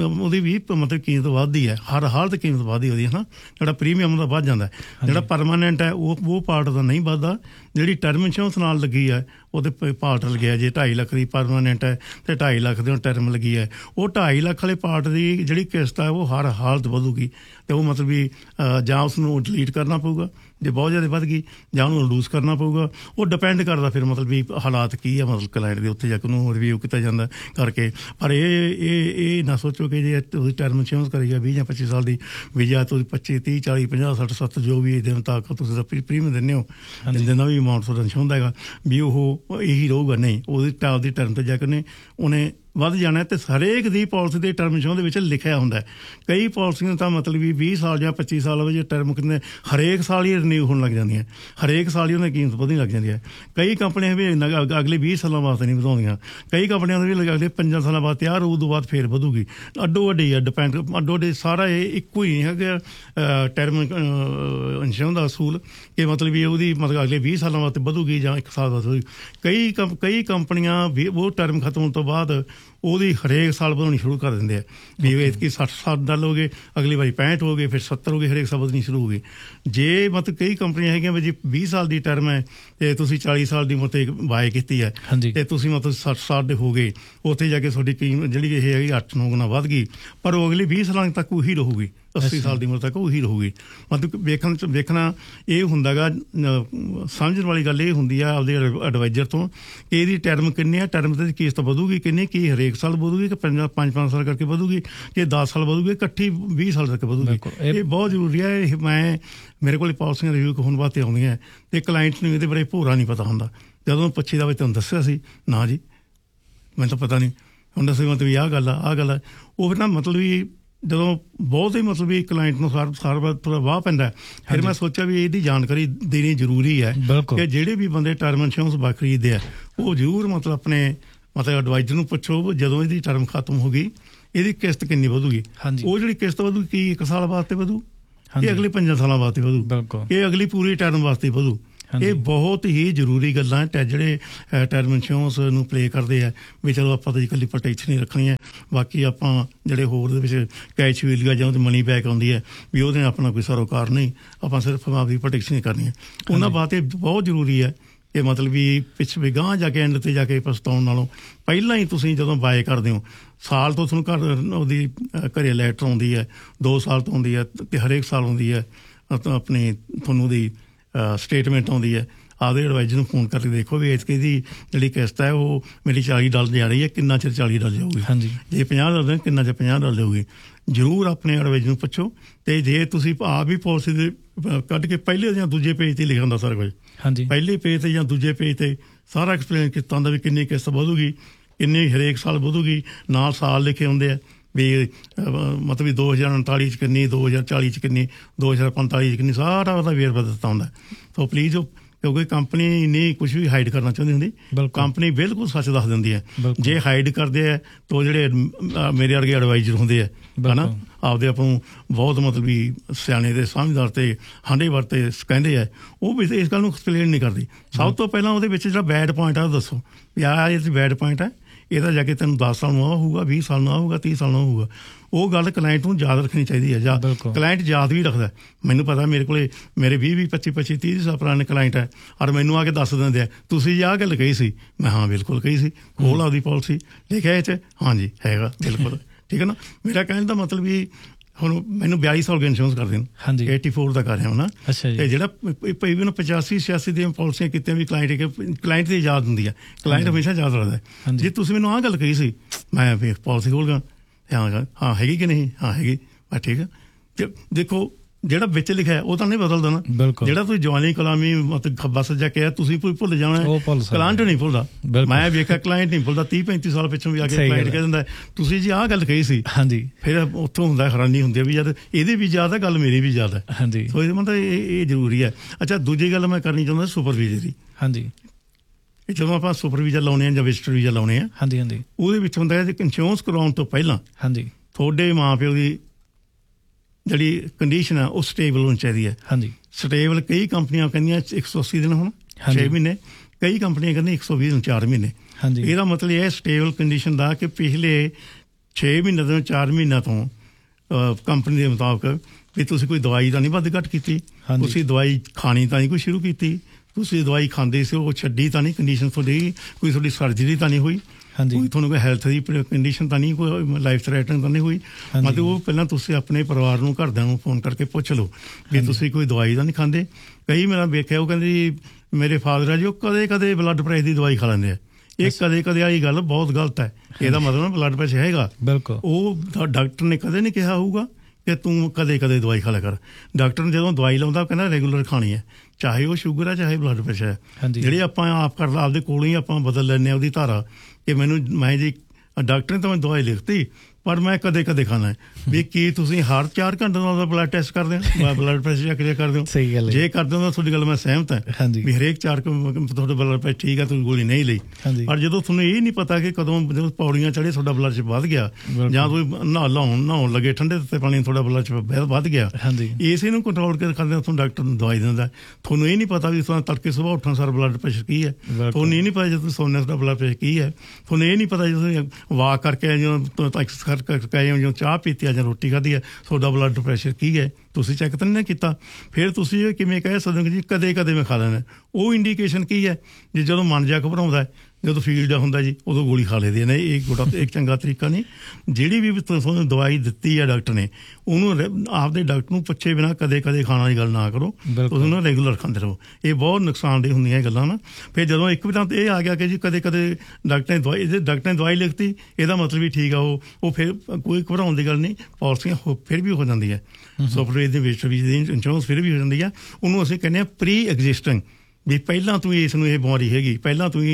ਮਤਲਬ ਕੀਮਤ ਵੱਧਦੀ ਹੈ, ਹਰ ਹਾਲਤ ਕੀਮਤ ਵੱਧਦੀ ਉਹਦੀ ਹੈ ਨਾ। ਜਿਹੜਾ ਪ੍ਰੀਮੀਅਮ ਦਾ ਵੱਧ ਜਾਂਦਾ, ਜਿਹੜਾ ਪਰਮਾਨੈਂਟ ਹੈ ਉਹ ਪਾਰਟ ਦਾ ਨਹੀਂ ਵੱਧਦਾ। ਜਿਹੜੀ ਟਰਮ ਇੰਸ਼ੋਰੈਂਸ ਨਾਲ ਲੱਗੀ ਹੈ ਉਹਦੇ ਪਾਰਟ ਲੱਗਿਆ, ਜੇ 2.5 ਲੱਖ ਦੀ ਪਰਮਾਨੈਂਟ ਹੈ ਅਤੇ 2.5 ਲੱਖ ਦੀ ਟਰਮ ਲੱਗੀ ਹੈ, ਉਹ 2.5 ਲੱਖ ਵਾਲੇ ਪਾਰਟ ਦੀ ਜਿਹੜੀ ਕਿਸ਼ਤ ਹੈ ਉਹ ਹਰ ਹਾਲਤ ਵਧੂਗੀ, ਅਤੇ ਉਹ ਮਤਲਬ ਵੀ ਜਾਂ ਉਸਨੂੰ ਡਿਲੀਟ ਕਰਨਾ ਪਊਗਾ ਜੇ ਬਹੁਤ ਜ਼ਿਆਦਾ ਵੱਧ ਗਈ, ਜਾਂ ਉਹਨੂੰ ਰਿਡਿਊਸ ਕਰਨਾ ਪਊਗਾ। ਉਹ ਡਿਪੈਂਡ ਕਰਦਾ ਫਿਰ ਮਤਲਬ ਵੀ ਹਾਲਾਤ ਕੀ ਹੈ, ਮਤਲਬ ਕਲਾਇੰਟ ਦੇ ਉੱਤੇ ਜਾ ਕੇ ਉਹਨੂੰ ਰਿਵਿਊ ਕੀਤਾ ਜਾਂਦਾ ਕਰਕੇ। ਪਰ ਇਹ ਨਾ ਸੋਚੋ ਕਿ ਜੇ ਤੁਸੀਂ ਟਰਮ ਇੰਸ਼ੋਰੈਂਸ ਕਰੀਏ 20 ਜਾਂ 25 ਸਾਲ ਦੀ ਵੀ, ਜਾਂ ਤੁਸੀਂ 25, 30, 40, 50, 60, 70 ਜੋ ਵੀ ਦਿਨ ਤੱਕ ਤੁਸੀਂ ਪ੍ਰੀਮੀਅਮ ਦਿੰਦੇ ਹੋ, ਜਿੰਨਾ ਵੀ ਅਮਾਊਂਟ ਤੁਹਾਡਾ ਇੰਸ਼ੋਰੈਂਸ ਹੈਗਾ ਵੀ ਉਹ ਇਹੀ ਰਹੂਗਾ, ਨਹੀਂ ਉਹਦੀ ਟਰਮ 'ਤੇ ਜਾ ਕੇ ਉਹਨੇ ਵੱਧ ਜਾਣਾ। ਅਤੇ ਹਰੇਕ ਦੀ ਪਾਲਿਸੀ ਦੇ ਟਰਮ ਇੰਸ਼ੋਰੈਂਸ ਦੇ ਵਿੱਚ ਲਿਖਿਆ ਹੁੰਦਾ। ਕਈ ਪਾਲਿਸੀਆਂ ਤਾਂ ਮਤਲਬ ਵੀ 20 ਸਾਲ ਜਾਂ 25 ਸਾਲ ਹੋਵੇ ਜੇ ਟਰਮ ਕਿੰਨੇ ਹਰੇਕ ਸਾਲ ਹੀ ਰੀਨਿਊ ਹੋਣ ਲੱਗ ਜਾਂਦੀਆਂ, ਹਰੇਕ ਸਾਲ ਹੀ ਉਹਨਾਂ ਦੀ ਕੀਮਤ ਵਧਣੀ ਲੱਗ ਜਾਂਦੀ ਹੈ। ਕਈ ਕੰਪਨੀਆਂ ਵੀ ਅਗਲੇ 20 ਸਾਲਾਂ ਵਾਸਤੇ ਨਹੀਂ ਵਧਾਉਂਦੀਆਂ, ਕਈ ਕੰਪਨੀਆਂ ਦੇ ਵੀ ਅਗਲੇ 5 ਸਾਲਾਂ ਬਾਅਦ ਤਿਆਰ ਹੋਊ, ਉਦੋਂ ਬਾਅਦ ਫੇਰ ਵਧੂਗੀ। ਅੱਡੋ ਅੱਡੀ ਹੈ, ਡਿਪੈਂਡ ਅੱਡੋ ਅੱਡੀ, ਸਾਰਾ ਇਹ ਇੱਕੋ ਹੀ ਨਹੀਂ ਹੈਗਾ ਟਰਮ ਇੰਸ਼ੋਰੈਂਸ ਦਾ ਅਸੂਲ ਕਿ ਮਤਲਬ ਵੀ ਉਹਦੀ ਮਤਲਬ ਅਗਲੇ 20 ਸਾਲਾਂ ਵਾਸਤੇ ਵਧੂਗੀ ਜਾਂ 1 ਸਾਲ ਵਾਸਤੇ ਵਧੂਗੀ। ਕਈ ਕੰਪਨੀਆਂ ਵੀ ਉਹ ਟਰਮ ਖਤਮ ਹੋਣ ਤੋਂ ਬਾਅਦ ਉਹਦੀ ਹਰੇਕ ਸਾਲ ਵਧਾਉਣੀ ਸ਼ੁਰੂ ਕਰ ਦਿੰਦੇ ਆ ਵੀ ਇਤਕੀ 60 ਸਾਲ ਡਲ ਹੋ ਗਏ, ਅਗਲੀ ਵਾਰੀ 65 ਹੋ ਗਏ, ਫਿਰ 70 ਹੋ ਗਏ, ਹਰੇਕ ਸਾਲ ਵਧਣੀ ਸ਼ੁਰੂ ਹੋ ਗਈ। ਜੇ ਮਤਲਬ ਕਈ ਕੰਪਨੀਆਂ ਹੈਗੀਆਂ ਵੀ ਜੀ 20 ਸਾਲ ਦੀ ਟਰਮ ਹੈ ਅਤੇ ਤੁਸੀਂ 40 ਸਾਲ ਦੀ ਮਤਲਬ ਬਾਏ ਕੀਤੀ ਹੈ ਅਤੇ ਤੁਸੀਂ ਮਤਲਬ 60 ਸਾਲ ਦੇ ਹੋ ਗਏ, ਉੱਥੇ ਜਾ ਕੇ ਤੁਹਾਡੀ ਕੀਮਤ ਜਿਹੜੀ ਇਹ ਹੈਗੀ 8-9 ਗੁਣਾ ਵੱਧ ਗਈ, ਪਰ ਉਹ ਅਗਲੇ 20 ਸਾਲਾਂ ਤੱਕ ਉਹੀ ਰਹੂਗੀ, 80 ਸਾਲ ਦੀ ਉਮਰ ਤੱਕ ਉਹੀ ਰਹੂਗੀ। ਮਤਲਬ ਵੇਖਣਾ ਇਹ ਹੁੰਦਾ ਗਾ, ਸਮਝਣ ਵਾਲੀ ਗੱਲ ਇਹ ਹੁੰਦੀ ਆ ਆਪਦੇ ਐਡਵਾਈਜ਼ਰ ਤੋਂ ਕਿ ਇਹਦੀ ਟਰਮ ਕਿੰਨੀ ਹੈ, ਟਰਮ ਦੀ ਕਿਸ਼ਤ ਵਧੂਗੀ ਕਿੰਨੀ, ਕੀ ਹਰੇਕ ਸਾਲ ਵਧੂਗੀ ਕਿ 5-5 ਸਾਲ ਕਰਕੇ ਵਧੂਗੀ ਕਿ 10 ਸਾਲ ਵਧੂਗੀ, ਇਕੱਠੀ 20 ਸਾਲ ਤੱਕ ਵਧੂਗੀ। ਇਹ ਬਹੁਤ ਜ਼ਰੂਰੀ ਹੈ। ਮੇਰੇ ਕੋਲ ਪਾਲਿਸੀਆਂ ਰਿਵਿਊ ਹੋਣ ਵਾਸਤੇ ਆਉਂਦੀਆਂ ਅਤੇ ਕਲਾਇੰਟ ਨੂੰ ਇਹਦੇ ਬਾਰੇ ਭੋਰਾ ਨਹੀਂ ਪਤਾ ਹੁੰਦਾ। ਜਦੋਂ ਪੁੱਛੀ ਦਾ ਵੀ ਤੁਹਾਨੂੰ ਦੱਸਿਆ ਸੀ ਨਾ ਜੀ, ਮੈਨੂੰ ਤਾਂ ਪਤਾ ਨਹੀਂ, ਹੁਣ ਦੱਸੋ ਮਤਲਬ ਵੀ ਆਹ ਗੱਲ ਆ, ਉਹ ਫਿਰ ਨਾ ਮਤਲਬ ਵੀ ਜਦੋਂ ਬਹੁਤ ਹੀ ਮਤਲਬ ਵੀ ਕਲਾਇੰਟ ਨੂੰ ਸਾਰਾ ਥੋੜ੍ਹਾ ਵਾਹ ਪੈਂਦਾ, ਫਿਰ ਮੈਂ ਸੋਚਿਆ ਵੀ ਇਹਦੀ ਜਾਣਕਾਰੀ ਦੇਣੀ ਜ਼ਰੂਰੀ ਹੈ ਕਿ ਜਿਹੜੇ ਵੀ ਬੰਦੇ ਟਰਮ ਇੰਸ਼ੋਰੈਂਸ ਖਰੀਦਦੇ ਆ ਉਹ ਜ਼ਰੂਰ ਮਤਲਬ ਆਪਣੇ ਮਤਲਬ ਐਡਵਾਈਜ਼ਰ ਨੂੰ ਪੁੱਛੋ ਜਦੋਂ ਇਹਦੀ ਟਰਮ ਖਤਮ ਹੋ ਗਈ ਇਹਦੀ ਕਿਸ਼ਤ ਕਿੰਨੀ ਵਧੂਗੀ। ਉਹ ਜਿਹੜੀ ਕਿਸ਼ਤ ਵਧੂ ਕੀ 1 ਸਾਲ ਵਾਸਤੇ ਵਧੂ, ਇਹ ਅਗਲੇ 5 ਸਾਲਾਂ ਵਾਸਤੇ ਵਧੂ, ਇਹ ਅਗਲੀ ਪੂਰੀ ਟਰਮ ਵਾਸਤੇ ਵਧੂ। ਇਹ ਬਹੁਤ ਹੀ ਜ਼ਰੂਰੀ ਗੱਲਾਂ ਜਿਹੜੇ ਟਰਮ ਇੰਸ਼ੋਰੈਂਸ ਨੂੰ ਪਲੇ ਕਰਦੇ ਆ ਵੀ ਚਲੋ ਆਪਾਂ ਤਾਂ ਇਕੱਲੀ ਪ੍ਰੋਟੈਕਸ਼ਨ ਹੀ ਰੱਖਣੀ ਹੈ, ਬਾਕੀ ਆਪਾਂ ਜਿਹੜੇ ਹੋਰ ਦੇ ਵਿੱਚ ਕੈਸ਼ ਵੈਲਿਊ ਜਾਂ ਉਹਦੀ ਮਨੀ ਬੈਕ ਆਉਂਦੀ ਹੈ ਵੀ ਉਹਦੇ ਨਾਲ ਆਪਣਾ ਕੋਈ ਸਰੋਕਾਰ ਨਹੀਂ, ਆਪਾਂ ਸਿਰਫ ਆਪਣੀ ਪ੍ਰੋਟੈਕਸ਼ਨ ਹੀ ਕਰਨੀ ਹੈ। ਉਹਨਾਂ ਵਾਸਤੇ ਬਹੁਤ ਜ਼ਰੂਰੀ ਹੈ ਕਿ ਮਤਲਬ ਵੀ ਪਿੱਛੇ ਗਾਂਹ ਜਾ ਕੇ ਐਂਡ 'ਤੇ ਜਾ ਕੇ ਪਛਤਾਉਣ ਨਾਲੋਂ ਪਹਿਲਾਂ ਹੀ ਤੁਸੀਂ ਜਦੋਂ ਬਾਏ ਕਰਦੇ ਹੋ, ਸਾਲ ਤੋਂ ਤੁਹਾਨੂੰ ਉਹਦੀ ਘਰੇ ਲੈਟਰ ਆਉਂਦੀ ਹੈ, 2 ਸਾਲ ਤੋਂ ਆਉਂਦੀ ਹੈ ਅਤੇ ਹਰੇਕ ਸਾਲ ਆਉਂਦੀ ਹੈ ਆਪਣੀ ਤੁਹਾਨੂੰ ਉਹਦੀ ਸਟੇਟਮੈਂਟ ਆਉਂਦੀ ਹੈ, ਆਪਦੇ ਐਡਵਾਈਜ਼ਰ ਨੂੰ ਫੋਨ ਕਰਕੇ ਦੇਖੋ ਵੀ ਇਸਕੀ ਦੀ ਜਿਹੜੀ ਕਿਸ਼ਤ ਹੈ ਉਹ ਮੇਰੀ $40 ਜਾ ਰਹੀ ਹੈ, ਕਿੰਨਾ ਚਿਰ $40 ਜਾਊਗੀ, ਜੇ $50 ਕਿੰਨਾ ਚਿਰ $50 ਜਾਊਗੀ। ਜ਼ਰੂਰ ਆਪਣੇ ਐਡਵਾਈਜ਼ਰ ਨੂੰ ਪੁੱਛੋ। ਤੇ ਜੇ ਤੁਸੀਂ ਆਪ ਵੀ ਪਾਲਿਸੀ ਦੇ ਕੱਢ ਕੇ ਪਹਿਲੇ ਜਾਂ ਦੂਜੇ ਪੇਜ ਤੇ ਲਿਖਿਆ ਹੁੰਦਾ ਸਾਰਾ ਕੁਝ, ਪਹਿਲੇ ਪੇਜ ਤੇ ਜਾਂ ਦੂਜੇ ਪੇਜ ਤੇ ਸਾਰਾ ਐਕਸਪਲੇਨ ਕੀਤਾ ਹੁੰਦਾ ਵੀ ਕਿੰਨੀ ਕਿਸ਼ਤ ਵਧੂਗੀ, ਕਿੰਨੀ ਹਰੇਕ ਸਾਲ ਵਧੂਗੀ, ਨਾਲ ਸਾਲ ਲਿਖੇ ਹੁੰਦੇ ਆ ਵੀ ਮਤਲਬ 2039 'ਚ ਕਿੰਨੀ, 2040 'ਚ ਕਿੰਨੀ, 2045 'ਚ ਕਿੰਨੀ, ਸਾਰਾ ਉਹਦਾ ਵੇਰਵਾ ਦਿੱਤਾ ਹੁੰਦਾ। ਸੋ ਪਲੀਜ਼, ਕਿਉਂਕਿ ਕੰਪਨੀ ਨਹੀਂ ਕੁਝ ਵੀ ਹਾਈਡ ਕਰਨਾ ਚਾਹੁੰਦੀ ਹੁੰਦੀ, ਕੰਪਨੀ ਬਿਲਕੁਲ ਸੱਚ ਦੱਸ ਦਿੰਦੀ ਹੈ। ਜੇ ਹਾਈਡ ਕਰਦੇ ਆ ਤਾਂ ਜਿਹੜੇ ਮੇਰੇ ਵਰਗੇ ਐਡਵਾਈਜ਼ਰ ਹੁੰਦੇ ਆ ਹੈ ਨਾ, ਆਪਦੇ ਆਪ ਨੂੰ ਬਹੁਤ ਮਤਲਬ ਵੀ ਸਿਆਣੇ ਤੇ ਸਮਝਦਾਰ ਤੇ ਹਾਂਡੇ ਵਰਤੇ ਕਹਿੰਦੇ ਆ, ਉਹ ਵੀ ਇਸ ਗੱਲ ਨੂੰ ਐਕਸਪਲੇਨ ਨਹੀਂ ਕਰਦੀ। ਸਭ ਤੋਂ ਪਹਿਲਾਂ ਉਹਦੇ ਵਿੱਚ ਜਿਹੜਾ ਬੈਡ ਪੁਆਇੰਟ ਆ ਉਹ ਦੱਸੋ ਵੀ ਆਹ ਇਹ ਬੈਡ ਪੁਆਇੰਟ ਹੈ, ਇਹਦਾ ਜਾ ਕੇ ਤੈਨੂੰ 10 ਸਾਲ ਨੂੰ ਆ ਹੋਊਗਾ, 20 ਸਾਲ ਨੂੰ ਆ ਹੋਊਗਾ, 30 ਸਾਲ ਨੂੰ ਹੋਊਗਾ। ਉਹ ਗੱਲ ਕਲਾਇੰਟ ਨੂੰ ਯਾਦ ਰੱਖਣੀ ਚਾਹੀਦੀ ਹੈ, ਜਾਂ ਕਲਾਇੰਟ ਯਾਦ ਵੀ ਰੱਖਦਾ। ਮੈਨੂੰ ਪਤਾ ਮੇਰੇ ਕੋਲੇ ਮੇਰੇ 20 25 30 ਸਾਲ ਪੁਰਾਣੇ ਕਲਾਇੰਟ ਹੈ, ਔਰ ਮੈਨੂੰ ਆ ਕੇ ਦੱਸ ਦਿੰਦੇ ਆ ਤੁਸੀਂ ਆਹ ਗੱਲ ਕਹੀ ਸੀ। ਮੈਂ ਹਾਂ ਬਿਲਕੁਲ ਕਹੀ ਸੀ, ਖੋਲ ਆਪਦੀ ਪਾਲਿਸੀ ਲਿਖਿਆ ਇਹ 'ਚ, ਹਾਂਜੀ ਹੈਗਾ ਬਿਲਕੁਲ ਠੀਕ ਹੈ ਨਾ। ਮੇਰਾ ਕਹਿਣ ਦਾ ਮਤਲਬ ਵੀ ਹੁਣ ਮੈਨੂੰ 42 ਸਾਲ ਦਾ ਇੰਸ਼ੋਰੈਂਸ ਕਰਦੇ ਨੇ, 84 ਦਾ ਕਰ ਰਿਹਾ ਨਾ। ਤੇ ਜਿਹੜਾ 85 86 ਦੀਆਂ ਪਾਲਿਸੀਆਂ ਕੀਤੀਆਂ ਵੀ ਕਲਾਇੰਟ ਦੀ ਯਾਦ ਹੁੰਦੀ ਹੈ, ਕਲਾਇੰਟ ਹਮੇਸ਼ਾ ਯਾਦ ਰੱਖਦਾ। ਜੇ ਤੁਸੀਂ ਮੈਨੂੰ ਆਹ ਗੱਲ ਕਹੀ ਸੀ, ਮੈਂ ਪਾਲਿਸੀ ਖੋਲ ਗਿਆ, ਹਾਂ ਹੈਗੀ ਕਿ ਨਹੀਂ, ਹਾਂ ਹੈਗੀ, ਬਸ ਠੀਕ ਹੈ। ਤੇ ਦੇਖੋ ਜਿਹੜਾ ਵਿੱਚ ਲਿਖਿਆ ਉਹ ਤਾਂ ਨਹੀਂ ਬਦਲਦਾ ਨਾ। ਜਿਹੜਾ ਤੁਸੀਂ ਜਵਾਨੀ ਕਲਾਮੀ ਮਤਲਬ ਖੱਬਾ ਸੱਜਾ ਕਿਹਾ ਤੁਸੀਂ ਭੁੱਲ ਜਾਣਾ, ਕਲਾਇੰਟ ਨਹੀਂ ਭੁੱਲਦਾ। ਮੈਂ ਵੇਖਿਆ ਕਲਾਇੰਟ ਨਹੀਂ ਭੁੱਲਦਾ, 30 35 ਸਾਲ ਪਿੱਛੋਂ ਵੀ ਆ ਕੇ ਕਲਾਇੰਟ ਕਹਿ ਦਿੰਦਾ ਤੁਸੀਂ ਜੀ ਆਹ ਗੱਲ ਕਹੀ ਸੀ, ਫਿਰ ਉੱਥੋਂ ਹੁੰਦਾ ਹੈਰਾਨੀ ਹੁੰਦੀ ਹੈ ਵੀ ਯਾਰ ਇਹਦੀ ਵੀ ਯਾਦ ਹੈ, ਗੱਲ ਮੇਰੀ ਵੀ ਯਾਦ ਹੈ। ਸੋ ਇਹਦਾ ਮਤਲਬ ਇਹ ਜ਼ਰੂਰੀ ਹੈ। ਅੱਛਾ, ਦੂਜੀ ਗੱਲ ਮੈਂ ਕਰਨੀ ਚਾਹੁੰਦਾ ਸੁਪਰਵਾਈਜ਼ਰ ਦੀ। ਜਦੋਂ ਆਪਾਂ ਸੁਪਰ ਵੀਜ਼ਾ ਲਾਉਣੇ ਆ ਜਾਂ ਵਿਜ਼ਟਰ ਵੀਜ਼ਾ ਲਾਉਣੇ ਆ, ਉਹਦੇ ਵਿੱਚ ਹੁੰਦਾ ਹੈ ਇੰਸ਼ੋਰੈਂਸ ਕਰਵਾਉਣ ਤੋਂ ਪਹਿਲਾਂ ਤੁਹਾਡੇ ਮਾਂ ਪਿਓ ਦੀ ਜਿਹੜੀ ਕੰਡੀਸ਼ਨ ਆ ਉਹ ਸਟੇਬਲ ਹੋਣੀ ਚਾਹੀਦੀ ਹੈ। ਸਟੇਬਲ ਕਈ ਕੰਪਨੀਆਂ ਕਹਿੰਦੀਆਂ 180 ਦਿਨ ਹੁਣ 6 ਮਹੀਨੇ, ਕਈ ਕੰਪਨੀਆਂ ਕਹਿੰਦੀਆਂ 120 ਦਿਨ 4 ਮਹੀਨੇ। ਇਹਦਾ ਮਤਲਬ ਇਹ ਹੈ ਸਟੇਬਲ ਕੰਡੀਸ਼ਨ ਦਾ ਕਿ ਪਿਛਲੇ 6 ਮਹੀਨੇ ਤੋਂ 4 ਮਹੀਨਿਆਂ ਤੋਂ ਕੰਪਨੀ ਦੇ ਮੁਤਾਬਕ ਵੀ ਤੁਸੀਂ ਕੋਈ ਦਵਾਈ ਤਾਂ ਨਹੀਂ ਵੱਧ ਘੱਟ ਕੀਤੀ, ਤੁਸੀਂ ਦਵਾਈ ਖਾਣੀ ਤਾਂ ਨਹੀਂ ਕੋਈ ਸ਼ੁਰੂ ਕੀਤੀ, ਤੁਸੀਂ ਦਵਾਈ ਖਾਂਦੇ ਸੀ ਉਹ ਛੱਡੀ ਤਾਂ ਨਹੀਂ, ਕੰਡੀਸ਼ਨ ਤੁਹਾਡੀ ਕੋਈ ਤੁਹਾਡੀ ਸਰਜਰੀ ਤਾਂ ਨਹੀਂ ਹੋਈ, ਕੋਈ ਤੁਹਾਨੂੰ ਕੋਈ ਹੈਲਥ ਦੀ ਕੰਡੀਸ਼ਨ ਤਾਂ ਨਹੀਂ, ਕੋਈ ਲਾਈਫ ਥ੍ਰੈਟਨਿੰਗ ਤਾਂ ਨਹੀਂ ਹੋਈ। ਮਤਲਬ ਉਹ ਪਹਿਲਾਂ ਤੁਸੀਂ ਆਪਣੇ ਪਰਿਵਾਰ ਨੂੰ ਘਰਦਿਆਂ ਨੂੰ ਫੋਨ ਕਰਕੇ ਪੁੱਛ ਲਓ ਵੀ ਤੁਸੀਂ ਕੋਈ ਦਵਾਈ ਤਾਂ ਨਹੀਂ ਖਾਂਦੇ। ਕਈ ਮੇਰਾ ਵੇਖਿਆ ਉਹ ਕਹਿੰਦੇ ਜੀ ਮੇਰੇ ਫਾਦਰ ਆ ਜੀ ਉਹ ਕਦੇ ਕਦੇ ਬਲੱਡ ਪ੍ਰੈਸ਼ਰ ਦੀ ਦਵਾਈ ਖਾ ਲੈਂਦੇ ਆ। ਇਹ ਕਦੇ ਕਦੇ ਵਾਲੀ ਗੱਲ ਬਹੁਤ ਗਲਤ ਹੈ। ਇਹਦਾ ਮਤਲਬ ਬਲੱਡ ਪ੍ਰੈਸ਼ਰ ਹੈਗਾ, ਉਹ ਡਾਕਟਰ ਨੇ ਕਦੇ ਨਹੀਂ ਕਿਹਾ ਹੋਊਗਾ ਕਿ ਤੂੰ ਕਦੇ ਕਦੇ ਦਵਾਈ ਖਾ ਲਿਆ ਕਰ। ਡਾਕਟਰ ਨੇ ਜਦੋਂ ਦਵਾਈ ਲਾਉਂਦਾ ਕਹਿੰਦਾ ਰੈਗੂਲਰ ਖਾਣੀ ਹੈ, ਚਾਹੇ ਉਹ ਸ਼ੂਗਰ ਹੈ ਚਾਹੇ ਬਲੱਡ ਪ੍ਰੈਸ਼ਰ ਹੈ। ਜਿਹੜੀ ਆਪਾਂ ਆਪ ਕਰ ਆਪਦੇ ਕੋਲੋਂ ਹੀ ਆਪਾਂ ਬਦਲ ਲੈਂਦੇ ਹਾਂ ਉਹਦੀ ਧਾਰਾ ਕਿ ਮੈਂ ਜੀ ਡਾਕਟਰ ਨੇ ਤਾਂ ਮੈਂ ਦਵਾਈ ਲਿਖਤੀ ਪਰ ਮੈਂ ਕਦੇ ਕਦੇ ਖਾਣਾ ਹੈ। ਵੀ ਕੀ ਤੁਸੀਂ ਹਰ 4 ਘੰਟੇ ਦਾ ਬਲੱਡ ਟੈਸਟ ਕਰਦੇ ਹੋ, ਬਲੱਡ ਪ੍ਰੈਸ਼ਰ ਚੈੱਕ ਕਰਦੇ ਹੋ? ਜੇ ਕਰਦੇ ਹੋ ਤੁਹਾਡੀ ਗੱਲ ਮੈਂ ਸਹਿਮਤ ਹਾਂ ਵੀ ਹਰੇਕ 4 ਤੁਹਾਡਾ ਬਲੱਡ ਪ੍ਰੈਸ਼ਰ ਠੀਕ ਹੈ, ਤੁਸੀਂ ਗੋਲੀ ਨਹੀਂ ਲਈ। ਪਰ ਜਦੋਂ ਤੁਹਾਨੂੰ ਇਹ ਨਹੀਂ ਪਤਾ ਕਿ ਕਦੋਂ ਜਦੋਂ ਪੌੜੀਆਂ ਚੜੇ ਤੁਹਾਡਾ ਬਲੱਡ ਪ੍ਰੈਸ਼ਰ ਵੱਧ ਗਿਆ, ਜਾਂ ਤੁਸੀਂ ਨਹਾਉਣ ਲੱਗੇ ਠੰਡੇ ਤੇ ਪਾਣੀ ਤੁਹਾਡਾ ਬਲੱਡ ਪ੍ਰੈਸ਼ਰ ਵੱਧ ਗਿਆ, ਇਸੇ ਨੂੰ ਕੰਟਰੋਲ ਕਰਕੇ ਰੱਖਦੇ ਤੁਹਾਨੂੰ ਡਾਕਟਰ ਨੂੰ ਦਵਾਈ ਦਿੰਦਾ। ਤੁਹਾਨੂੰ ਇਹ ਨਹੀਂ ਪਤਾ ਵੀ ਤੁਹਾਨੂੰ ਤੜਕੇ ਸੁਬਾਹ ਉੱਠਣ ਸਾਰ ਬਲੱਡ ਪ੍ਰੈਸ਼ਰ ਕੀ ਹੈ, ਤੁਹਾਨੂੰ ਇਹ ਨਹੀਂ ਪਤਾ ਜਦੋਂ ਸੌਂਦੇ ਤੁਹਾਡਾ ਬਲੱਡ ਪ੍ਰੈਸ਼ਰ ਕੀ ਹੈ, ਤੁਹਾਨੂੰ ਇਹ ਨਹੀਂ ਪਤਾ ਜਦੋਂ ਤੁਸੀਂ ਵਾਕ ਕਰਕੇ ਜਦੋਂ ਜਦੋਂ ਚਾਹ ਪੀਤੀ ਆ ਜਾਂ ਰੋਟੀ ਖਾਧੀ ਹੈ ਤੁਹਾਡਾ ਬਲੱਡ ਪ੍ਰੈਸ਼ਰ ਕੀ ਹੈ, ਤੁਸੀਂ ਚੈੱਕ ਤਾਂ ਨਹੀਂ ਕੀਤਾ। ਫਿਰ ਤੁਸੀਂ ਇਹ ਕਿਵੇਂ ਕਹਿ ਸਕਦੇ ਹੋ ਜੀ ਕਦੇ ਕਦੇ ਮੈਂ ਖਾ ਲੈਂਦਾ? ਉਹ ਇੰਡੀਕੇਸ਼ਨ ਕੀ ਹੈ? ਜੇ ਜਦੋਂ ਮਨ ਜਾ ਘਬਰਾਉਂਦਾ, ਜਦੋਂ ਫੀਲ ਜਾ ਹੁੰਦਾ ਜੀ ਉਦੋਂ ਗੋਲੀ ਖਾ ਲੈਂਦੇ ਨੇ। ਇਹ ਚੰਗਾ ਤਰੀਕਾ ਨਹੀਂ। ਜਿਹੜੀ ਵੀ ਤੁਹਾਨੂੰ ਦਵਾਈ ਦਿੱਤੀ ਹੈ ਡਾਕਟਰ ਨੇ ਉਹਨੂੰ ਆਪਦੇ ਡਾਕਟਰ ਨੂੰ ਪੁੱਛੇ ਬਿਨਾਂ ਕਦੇ ਕਦੇ ਖਾਣ ਦੀ ਗੱਲ ਨਾ ਕਰੋ, ਤੁਸੀਂ ਉਹਨੂੰ ਰੈਗੂਲਰ ਖਾਂਦੇ ਰਹੋ। ਇਹ ਬਹੁਤ ਨੁਕਸਾਨਦੇਹ ਹੁੰਦੀਆਂ ਇਹ ਗੱਲਾਂ ਨਾ। ਫਿਰ ਜਦੋਂ ਇੱਕ ਵੀ ਤਾਂ ਇਹ ਆ ਗਿਆ ਕਿ ਜੀ ਕਦੇ ਕਦੇ ਡਾਕਟਰ ਨੇ ਦਵਾਈ ਲਿਖਤੀ, ਇਹਦਾ ਮਤਲਬ ਵੀ ਠੀਕ ਆ, ਉਹ ਫਿਰ ਕੋਈ ਘਬਰਾਉਣ ਦੀ ਗੱਲ ਨਹੀਂ। ਪਾਲਿਸੀਆਂ ਫਿਰ ਵੀ ਹੋ ਜਾਂਦੀ ਹੈ, ਸੁਪਰਵਾਈਜ਼ਰ ਦੇ ਵਿੱਚ ਵੀ ਇੰਸ਼ੋਰੈਂਸ ਫਿਰ ਵੀ ਹੋ ਜਾਂਦੀ ਹੈ। ਉਹਨੂੰ ਅਸੀਂ ਕਹਿੰਦੇ ਹਾਂ ਪ੍ਰੀ ਐਗਜ਼ਿਸਟਿੰਗ, ਵੀ ਪਹਿਲਾਂ ਤੋਂ ਇਸ ਨੂੰ ਇਹ ਬਿਮਾਰੀ ਹੈਗੀ, ਪਹਿਲਾਂ ਤੋਂ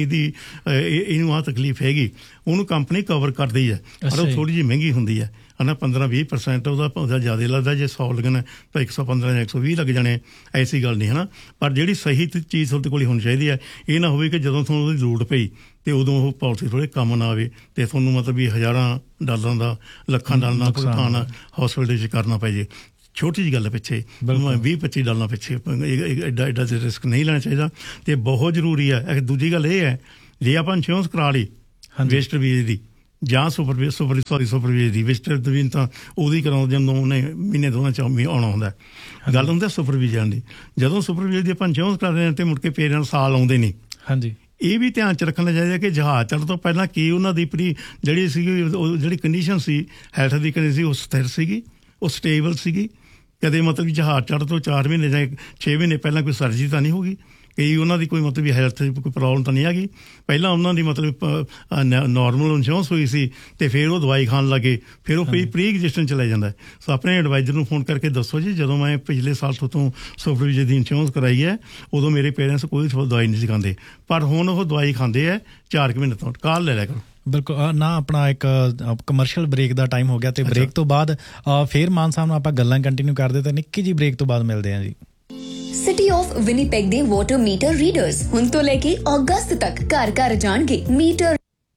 ਇਹਨੂੰ ਆਹ ਤਕਲੀਫ ਹੈਗੀ, ਉਹਨੂੰ ਕੰਪਨੀ ਕਵਰ ਕਰਦੀ ਹੈ। ਪਰ ਉਹ ਥੋੜ੍ਹੀ ਜਿਹੀ ਮਹਿੰਗੀ ਹੁੰਦੀ ਹੈ ਨਾ, 15-20% ਉਹਦਾ ਜ਼ਿਆਦਾ ਲੱਗਦਾ। ਜੇ 100 ਲੱਗਣਾ ਤਾਂ 115 ਜਾਂ 120 ਲੱਗ ਜਾਣੇ, ਐਸੀ ਗੱਲ ਨਹੀਂ ਹੈ ਨਾ। ਪਰ ਜਿਹੜੀ ਸਹੀ ਚੀਜ਼ ਤੁਹਾਡੇ ਕੋਲ ਹੋਣੀ ਚਾਹੀਦੀ ਹੈ। ਇਹ ਨਾ ਹੋਵੇ ਕਿ ਜਦੋਂ ਤੁਹਾਨੂੰ ਉਹਦੀ ਲੋੜ ਪਈ ਤੇ ਉਦੋਂ ਉਹ ਪਾਲਿਸੀ ਥੋੜ੍ਹੇ ਕੰਮ ਨਾ ਆਵੇ ਤੇ ਤੁਹਾਨੂੰ ਮਤਲਬ ਵੀ $1000 ਦਾ ਲੱਖਾਂ ਡਾਲਰ ਦਾ ਭੁਗਤਾਨ ਹਸਪੀਟਲ 'ਚ ਕਰਨਾ ਪੈ ਜੇ। ਛੋਟੀ ਜਿਹੀ ਗੱਲ ਪਿੱਛੇ $20-25 ਪਿੱਛੇ ਐਡਾ ਰਿਸਕ ਨਹੀਂ ਲੈਣਾ ਚਾਹੀਦਾ। ਤੇ ਬਹੁਤ ਜ਼ਰੂਰੀ ਹੈ। ਦੂਜੀ ਗੱਲ ਇਹ ਹੈ, ਜੇ ਆਪਾਂ ਇੰਸ਼ੋਰੈਂਸ ਕਰਾ ਲਈ ਵਿਜ਼ਟਰ ਵੀਜ਼ੇ ਦੀ ਜਾਂ ਸੁਪਰਵਾਈਜ਼ਰ ਦੀ, ਵਿਜ਼ਟਰ ਦੀ ਤਾਂ ਉਹਦੀ ਕਰਾਉਂਦੇ ਜਦੋਂ ਉਹਨੇ ਮਹੀਨੇ 2 ਆਉਣਾ ਹੁੰਦਾ। ਗੱਲ ਹੁੰਦਾ ਸੁਪਰਵਾਈਜ਼ਰ ਦੀ। ਜਦੋਂ ਸੁਪਰਵਾਈਜ਼ਰ ਦੀ ਆਪਾਂ ਇੰਸ਼ੋਰੈਂਸ ਕਰਦੇ ਹਾਂ ਤੇ ਮੁੜ ਕੇ ਪੇਰੈਂਟ ਸਾਲ ਆਉਂਦੇ ਨਹੀਂ। ਇਹ ਵੀ ਧਿਆਨ 'ਚ ਰੱਖਣਾ ਚਾਹੀਦਾ ਕਿ ਜਹਾਜ਼ ਚੜ੍ਹਨ ਤੋਂ ਪਹਿਲਾਂ ਕੀ ਉਹਨਾਂ ਦੀ ਜਿਹੜੀ ਸੀਗੀ ਜਿਹੜੀ ਕੰਡੀਸ਼ਨ ਸੀ ਹੈਲਥ ਦੀ ਕੰਡੀਸ਼ਨ ਸੀ ਉਹ ਸਥਿਰ ਸੀਗੀ, ਉਹ ਸਟੇਬਲ ਸੀਗੀ। ਕਦੇ ਮਤਲਬ ਜਹਾਜ਼ ਚੜ੍ਹਨ ਤੋਂ 4 ਮਹੀਨੇ ਜਾਂ 6 ਮਹੀਨੇ ਪਹਿਲਾਂ ਕੋਈ ਸਰਜਰੀ ਤਾਂ ਨਹੀਂ ਹੋਗੀ, ਕਈ ਉਹਨਾਂ ਦੀ ਕੋਈ ਮਤਲਬ ਵੀ ਹੈਲਥ ਦੀ ਕੋਈ ਪ੍ਰੋਬਲਮ ਤਾਂ ਨਹੀਂ ਹੈਗੀ, ਪਹਿਲਾਂ ਉਹਨਾਂ ਦੀ ਮਤਲਬ ਨੋਰਮਲ ਇੰਸ਼ੋਰੈਂਸ ਹੋਈ ਸੀ ਤੇ ਫਿਰ ਉਹ ਦਵਾਈ ਖਾਣ ਲੱਗੇ, ਫਿਰ ਉਹ ਪ੍ਰੀ ਐਗਜ਼ਿਸਟੈਂਟ ਚਲਾ ਜਾਂਦਾ। ਸੋ ਆਪਣੇ ਐਡਵਾਈਜ਼ਰ ਨੂੰ ਫੋਨ ਕਰਕੇ ਦੱਸੋ ਜੀ, ਜਦੋਂ ਮੈਂ ਪਿਛਲੇ ਸਾਲ ਤੋਂ ਸੁਪਰਵਿਜ਼ਰ ਦੀ ਇੰਸ਼ੋਰੈਂਸ ਕਰਾਈ ਹੈ ਉਦੋਂ ਮੇਰੇ ਪੇਰੈਂਟਸ ਕੋਈ ਦਵਾਈ ਨਹੀਂ ਸੀ ਖਾਂਦੇ, ਪਰ ਹੁਣ ਉਹ ਦਵਾਈ ਖਾਂਦੇ ਹੈ 4 ਮਹੀਨੇ ਤੋਂ। ਕਾਲ ਲੈ ਲਿਆ ਕਰੋ। ਬਿਲਕੁਲ ਨਾ, ਆਪਣਾ ਇੱਕ ਕਮਰਸ਼ੀਅਲ ਬ੍ਰੇਕ ਦਾ ਟਾਈਮ ਹੋ ਗਿਆ ਤੇ ਬ੍ਰੇਕ ਤੋਂ ਬਾਅਦ ਫੇਰ ਮਾਨ ਸਾਹਿਬ ਨਾਲ ਆਪਾਂ ਗੱਲਾਂ ਕੰਟੀਨਿਊ ਕਰਦੇ ਤੇ ਨਿੱਕੀ ਜੀ ਬ੍ਰੇਕ ਤੋਂ ਬਾਅਦ ਮਿਲਦੇ ਹਾਂ ਜੀ। ਸਿਟੀ ਆਫ ਵਿਨੀਪੈਗ ਦੇ ਵਾਟਰ ਮੀਟਰ ਰੀਡਰਸ ਹੁਣ ਤੋਂ ਲੈ ਕੇ ਅਗਸਤ ਤੱਕ ਘਰ ਘਰ ਜਾਣਗੇ metre.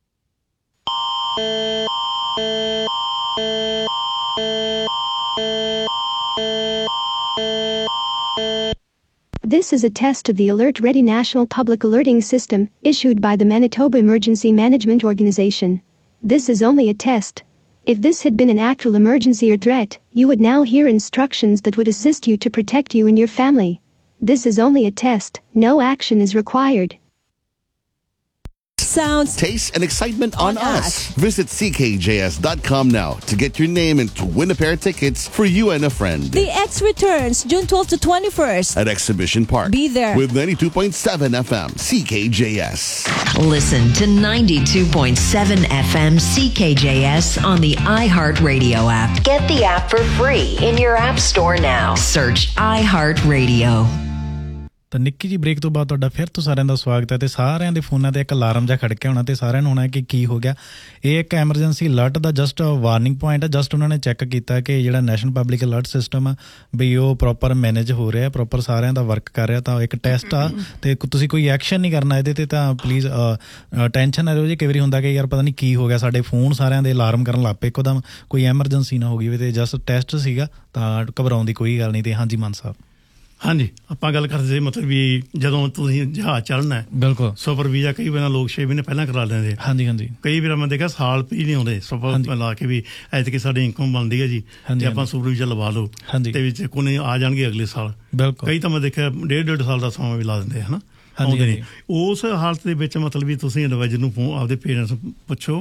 This is a test of the Alert Ready National Public Alerting System, issued by the Manitoba Emergency Management Organization. This is only a test. If this had been an actual emergency or threat, you would now hear instructions that would assist you to protect you and your family. This is only a test. No action is required. Sounds, taste, and excitement on us. Visit ckjs.com now to get your name and to win a pair of tickets for you and a friend. The X returns June 12th to 21st at Exhibition Park. Be there with 92.7 FM CKJS. Listen to 92.7 FM CKJS on the iHeartRadio app. Get the app for free in your app store now. Search iHeartRadio. ਤਾਂ ਨਿੱਕੀ ਜੀ break ਤੋਂ ਬਾਅਦ ਤੁਹਾਡਾ ਫਿਰ ਤੋਂ ਸਾਰਿਆਂ ਦਾ ਸਵਾਗਤ ਹੈ। ਤੇ ਸਾਰਿਆਂ ਦੇ ਫੋਨਾਂ ਤੇ ਇੱਕ ਅਲਾਰਮ ਜਿਹਾ ਖੜਕਿਆ ਹੋਣਾ ਤੇ ਸਾਰਿਆਂ ਨੂੰ ਹੋਣਾ ਕਿ ਕੀ ਹੋ ਗਿਆ। ਇਹ ਇੱਕ ਐਮਰਜੈਂਸੀ ਅਲਰਟ ਦਾ ਜਸਟ ਵਾਰਨਿੰਗ ਪੁਆਇੰਟ ਹੈ। ਜਸਟ ਉਹਨਾਂ ਨੇ ਚੈੱਕ ਕੀਤਾ ਕਿ ਜਿਹੜਾ ਨੈਸ਼ਨਲ ਪਬਲਿਕ ਅਲਰਟ ਸਿਸਟਮ ਆ ਵੀ ਉਹ ਪ੍ਰੋਪਰ ਮੈਨੇਜ ਹੋ ਰਿਹਾ, ਪ੍ਰੋਪਰ ਸਾਰਿਆਂ ਦਾ ਵਰਕ ਕਰ ਰਿਹਾ। ਤਾਂ ਇੱਕ ਟੈਸਟ ਆ ਤੇ ਤੁਸੀਂ ਕੋਈ ਐਕਸ਼ਨ ਨਹੀਂ ਕਰਨਾ ਇਹਦੇ ਤੇ, ਤਾਂ ਪਲੀਜ਼ ਟੈਨਸ਼ਨ ਨਾ ਲਓ ਜੀ। ਕਈ ਵਾਰੀ ਹੁੰਦਾ ਕਿ ਯਾਰ ਪਤਾ ਨਹੀਂ ਕੀ ਹੋ ਗਿਆ, ਸਾਡੇ ਫੋਨ ਸਾਰਿਆਂ ਦੇ ਅਲਾਰਮ ਕਰਨ ਲੱਗ ਪਏ ਇੱਕਦਮ, ਕੋਈ ਐਮਰਜੈਂਸੀ ਨਾ ਹੋ ਗਈ। ਤੇ ਜਸਟ ਟੈਸਟ ਸੀਗਾ, ਤਾਂ ਘਬਰਾਉਣ ਦੀ ਕੋਈ ਗੱਲ ਨਹੀਂ। ਤੇ ਹਾਂਜੀ ਮਾਨ ਸਾਹਿਬ। ਹਾਂਜੀ, ਆਪਾਂ ਗੱਲ ਕਰਦੇ ਸੀ ਮਤਲਬ ਵੀ ਜਦੋਂ ਤੁਸੀਂ ਜਹਾਜ਼ ਚੜ੍ਹਨਾ ਹੈ, ਬਿਲਕੁਲ ਸੁਪਰ ਵੀਜ਼ਾ ਕਈ ਵਾਰ ਲੋਕ 6 ਮਹੀਨੇ ਪਹਿਲਾਂ ਕਰਾ ਲੈਂਦੇ। ਹਾਂਜੀ ਹਾਂਜੀ, ਕਈ ਵਾਰ ਮੈਂ ਦੇਖਿਆ ਸਾਲ ਵੀ ਨਹੀਂ ਆਉਂਦੇ ਸੁਪਰ ਲਾ ਕੇ ਵੀ ਐਤਕੀ ਸਾਡੀ ਇਨਕਮ ਬਣਦੀ ਹੈ ਜੀ ਤੇ ਆਪਾਂ ਸੁਪਰ ਵੀਜ਼ਾ ਲਵਾ ਲਓ ਤੇ ਵਿੱਚ ਕੋਈ ਆ ਜਾਣਗੇ ਅਗਲੇ ਸਾਲ। ਬਿਲਕੁਲ, ਕਈ ਤਾਂ ਮੈਂ ਦੇਖਿਆ 1.5 ਸਾਲ ਦਾ ਸਮਾਂ ਵੀ ਲਾ ਦਿੰਦੇ ਹੈ ਨਾ। ਆਉਂਦੇ ਨੇ ਉਸ ਹਾਲਤ ਦੇ ਵਿੱਚ ਮਤਲਬ ਵੀ ਤੁਸੀਂ ਐਡਵਾਈਜ਼ਰ ਨੂੰ ਆਪਦੇ ਪੇਰੈਂਟਸ ਪੁੱਛੋ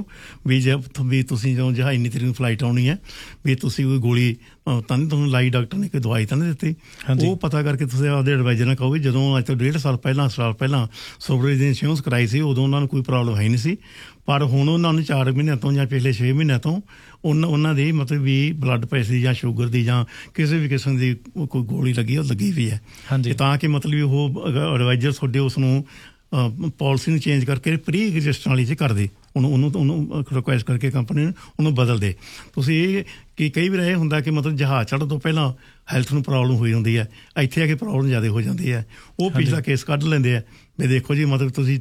ਵੀ ਤੁਸੀਂ ਜਦੋਂ ਜਹਾਜ਼ ਇੰਨੀ ਤਰੀਕ ਨੂੰ ਫਲਾਈਟ ਆਉਣੀ ਹੈ ਵੀ ਤੁਸੀਂ ਕੋਈ ਗੋਲੀ ਤਾਂ ਨਹੀਂ ਤੁਹਾਨੂੰ ਲਾਈ, ਡਾਕਟਰ ਨੇ ਕੋਈ ਦਵਾਈ ਤਾਂ ਨਹੀਂ ਦਿੱਤੀ। ਉਹ ਪਤਾ ਕਰਕੇ ਤੁਸੀਂ ਆਪਦੇ ਐਡਵਾਈਜ਼ਰ ਨਾਲ ਕਹੋਗੇ ਜਦੋਂ ਅੱਜ ਤੋਂ 1.5 ਸਾਲ ਪਹਿਲਾਂ ਸੁਪਰ ਦੀ ਇੰਸ਼ੋਰੈਂਸ ਕਰਾਈ ਸੀ ਉਦੋਂ ਉਹਨਾਂ ਨੂੰ ਕੋਈ ਪ੍ਰੋਬਲਮ ਹੈ ਨਹੀਂ ਸੀ, ਪਰ ਹੁਣ ਉਹਨਾਂ ਨੂੰ 4 ਮਹੀਨਿਆਂ ਤੋਂ ਜਾਂ ਪਿਛਲੇ 6 ਮਹੀਨਿਆਂ ਤੋਂ ਉਹਨਾਂ ਦੀ ਮਤਲਬ ਵੀ ਬਲੱਡ ਪ੍ਰੈਸ਼ਰ ਦੀ ਜਾਂ ਸ਼ੂਗਰ ਦੀ ਜਾਂ ਕਿਸੇ ਵੀ ਕਿਸਮ ਦੀ ਕੋਈ ਗੋਲੀ ਲੱਗੀ ਉਹ ਲੱਗੀ ਵੀ ਹੈ। ਤਾਂ ਕਿ ਮਤਲਬ ਵੀ ਉਹ ਐਡਵਾਈਜ਼ਰ ਤੁਹਾਡੇ ਉਸ ਨੂੰ ਪਾਲਿਸੀ ਨੂੰ ਚੇਂਜ ਕਰਕੇ ਪ੍ਰੀ ਐਗਜ਼ਿਸਟੈਂਟ ਵਾਲੀ 'ਚ ਕਰ ਦੇ, ਉਹਨੂੰ ਰਿਕੁਐਸਟ ਕਰਕੇ ਕੰਪਨੀ ਨੂੰ ਉਹਨੂੰ ਬਦਲ ਦੇ। ਤੁਸੀਂ ਇਹ ਕਿ ਕਈ ਵਾਰ ਇਹ ਹੁੰਦਾ ਕਿ ਮਤਲਬ ਜਹਾਜ਼ ਚੜ੍ਹਨ ਤੋਂ ਪਹਿਲਾਂ ਹੈਲਥ ਨੂੰ ਪ੍ਰੋਬਲਮ ਹੋਈ ਹੁੰਦੀ ਹੈ, ਇੱਥੇ ਆ ਕੇ ਪ੍ਰੋਬਲਮ ਜ਼ਿਆਦਾ ਹੋ ਜਾਂਦੀ ਹੈ। ਉਹ ਪਿਛਲਾ ਕੇਸ ਕੱਢ ਲੈਂਦੇ ਆ ਵੀ ਦੇਖੋ ਜੀ ਮਤਲਬ ਤੁਸੀਂ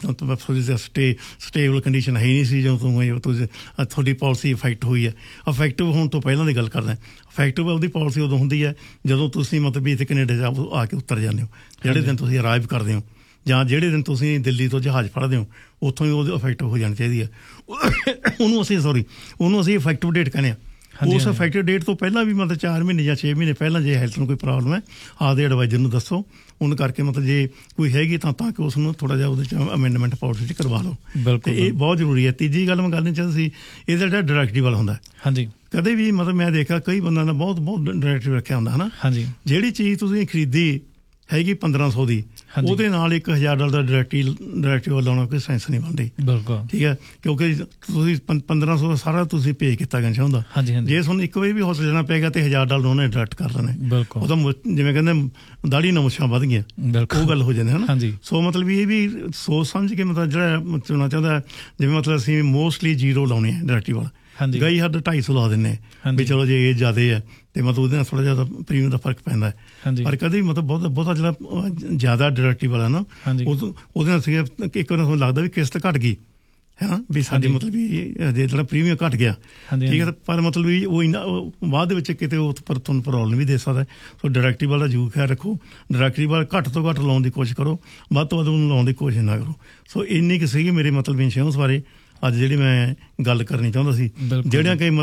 ਸਟੇਬਲ ਕੰਡੀਸ਼ਨ ਹੈ ਨਹੀਂ ਸੀ ਜਦੋਂ ਤੁਸੀਂ ਤੁਹਾਡੀ ਪਾਲਿਸੀ ਇਫੈਕਟ ਹੋਈ ਹੈ। ਇਫੈਕਟਿਵ ਹੋਣ ਤੋਂ ਪਹਿਲਾਂ ਦੀ ਗੱਲ ਕਰਦਾ। ਇਫੈਕਟਿਵ ਉਹਦੀ ਪਾਲਿਸੀ ਉਦੋਂ ਹੁੰਦੀ ਹੈ ਜਦੋਂ ਤੁਸੀਂ ਮਤਲਬ ਵੀ ਇੱਥੇ ਕੈਨੇਡਾ ਆ ਕੇ ਉਤਰ ਜਾਂਦੇ ਹੋ, ਜਿਹੜੇ ਦਿਨ ਤੁਸੀਂ ਅਰਾਈਵ ਕਰਦੇ ਹੋ ਜਾਂ ਜਿਹੜੇ ਦਿਨ ਤੁਸੀਂ ਦਿੱਲੀ ਤੋਂ ਜਹਾਜ਼ ਫੜਦੇ ਹੋ ਉੱਥੋਂ ਹੀ ਉਹਦੀ ਇਫੈਕਟਿਵ ਹੋ ਜਾਣੀ ਚਾਹੀਦੀ ਹੈ। ਉਹਨੂੰ ਅਸੀਂ ਇਫੈਕਟਿਵ ਡੇਟ ਕਹਿੰਦੇ ਹਾਂ। ਉਸ ਇਫੈਕਟਿਵ ਡੇਟ ਤੋਂ ਪਹਿਲਾਂ ਵੀ ਮਤਲਬ 4 ਮਹੀਨੇ ਜਾਂ 6 ਮਹੀਨੇ ਪਹਿਲਾਂ ਜੇ ਹੈਲਥ ਨੂੰ ਕੋਈ ਪ੍ਰੋਬਲਮ ਹੈ ਆਪਦੇ ਐਡਵਾਈਜ਼ਰ ਨੂੰ ਦੱਸੋ, ਉਹਨੂੰ ਕਰਕੇ ਮਤਲਬ ਜੇ ਕੋਈ ਹੈਗੀ ਤਾਂ ਕਿ ਉਸ ਨੂੰ ਥੋੜ੍ਹਾ ਜਿਹਾ ਉਹਦੇ 'ਚ ਅਮੈਂਡਮੈਂਟ ਪਾਲਿਸੀ 'ਚ ਕਰਵਾ ਲਓ। ਤੇ ਇਹ ਬਹੁਤ ਜ਼ਰੂਰੀ ਹੈ। ਤੀਜੀ ਗੱਲ ਮੈਂ ਗੱਲ ਨਹੀਂ ਚਾਹੁੰਦਾ ਸੀ, ਇਹਦਾ ਜਿਹੜਾ ਡਾਇਰੈਕਟਿਵ ਹੁੰਦਾ ਹਾਂਜੀ ਕਦੇ ਵੀ ਮਤਲਬ ਮੈਂ ਦੇਖਿਆ ਕਈ ਬੰਦਿਆਂ ਦਾ ਬਹੁਤ ਡਾਇਰੈਕਟਿਵ ਰੱਖਿਆ ਹੁੰਦਾ ਹੈ ਨਾ। ਹਾਂਜੀ, ਜਿਹੜੀ ਚੀਜ਼ ਤੁਸੀਂ ਖਰੀਦੀ ਹੈਗੀ 1500 ਦੀ ਉਹਦੇ ਨਾਲ $1000 ਦਾ ਡਾਇਰੈਕਟਿਵ ਲਾਉਣਾ ਕੋਈ ਸੈਂਸ ਨਹੀਂ ਬਣਦੀ। ਬਿਲਕੁਲ ਠੀਕ ਹੈ, ਕਿਉਂਕਿ ਤੁਸੀਂ 1500 ਸਾਰਾ ਤੁਸੀਂ ਪੇ ਕੀਤਾ ਗਿਆ ਚਾਹੁੰਦਾ। ਜੇ ਤੁਹਾਨੂੰ ਇੱਕ ਵਾਰੀ ਵੀ ਹੌਸਲ ਜਾਣਾ ਪਏਗਾ ਤੇ $1000 ਉਹਨੇ ਡਾਇਰੈਕਟ ਕਰ ਲੈਣੇ। ਉਹ ਤਾਂ ਜਿਵੇਂ ਕਹਿੰਦੇ ਦਾੜੀ ਨਾਲ ਮੁੱਛਾਂ ਵੱਧ ਗਈਆਂ, ਉਹ ਗੱਲ ਹੋ ਜਾਂਦੀ ਹੈ ਨਾ। ਸੋ ਮਤਲਬ ਇਹ ਵੀ ਸੋਚ ਸਮਝ ਕੇ ਮਤਲਬ ਜਿਹੜਾ ਚੁਣਨਾ ਚਾਹੁੰਦਾ, ਜਿਵੇਂ ਮਤਲਬ ਅਸੀਂ ਮੋਸਟਲੀ 0 ਲਾਉਣੇ ਆ ਡਾਇਰੈਕਟਿਵ ਵਾਲਾ, ਗਈ ਹੱਦ 250 ਲਾ ਦਿੰਦੇ ਵੀ ਚਲੋ ਜੇ ਇਹ ਜ਼ਿਆਦਾ ਹੈ ਤੇ ਮਤਲਬ ਉਹਦੇ ਨਾਲ ਥੋੜ੍ਹਾ ਜਿਆਦਾ ਪ੍ਰੀਮੀਅਮ ਦਾ ਫਰਕ ਪੈਂਦਾ ਹੈ। ਪਰ ਕਦੇ ਮਤਲਬ ਬਹੁਤਾ ਜਿਹੜਾ ਜ਼ਿਆਦਾ ਡਾਇਰੈਕਟਿਵ ਵਾਲਾ ਨਾ ਉਹਦੇ ਨਾਲ ਸੀਗਾ ਇੱਕ ਵਾਰ ਤੁਹਾਨੂੰ ਲੱਗਦਾ ਵੀ ਕਿਸ਼ਤ ਘੱਟ ਗਈ ਹੈ ਨਾ, ਵੀ ਸਾਡੀ ਮਤਲਬ ਵੀ ਜਿਹੜਾ ਪ੍ਰੀਮੀਅਮ ਘੱਟ ਗਿਆ ਠੀਕ ਹੈ, ਪਰ ਮਤਲਬ ਵੀ ਉਹ ਬਾਅਦ ਦੇ ਵਿੱਚ ਕਿਤੇ ਉਹ ਪਰ ਤੁਹਾਨੂੰ ਪ੍ਰੋਬਲਮ ਵੀ ਦੇ ਸਕਦਾ। ਸੋ ਡਾਇਰੈਕਟਿਵ ਵਾਲਾ ਜ਼ਰੂਰ ਖਿਆਲ ਰੱਖੋ। ਡਾਇਰੈਕਟਿਵ ਵਾਲਾ ਘੱਟ ਤੋਂ ਘੱਟ ਲਾਉਣ ਦੀ ਕੋਸ਼ਿਸ਼ ਕਰੋ, ਵੱਧ ਤੋਂ ਵੱਧ ਉਹਨੂੰ ਲਾਉਣ ਦੀ ਕੋਸ਼ਿਸ਼ ਨਾ ਕਰੋ। ਸੋ ਇੰਨੀ ਕੁ ਸੀਗੀ ਮੇਰੇ ਮਤਲਬ ਇੰਸ਼ੋਰੈਂਸ ਬਾਰੇ ਅੱਜ ਜਿਹੜੀ ਮੈਂ ਗੱਲ ਕਰਨੀ ਚਾਹੁੰਦਾ ਸੀ। ਜਿਹੜੀਆਂ ਕਈ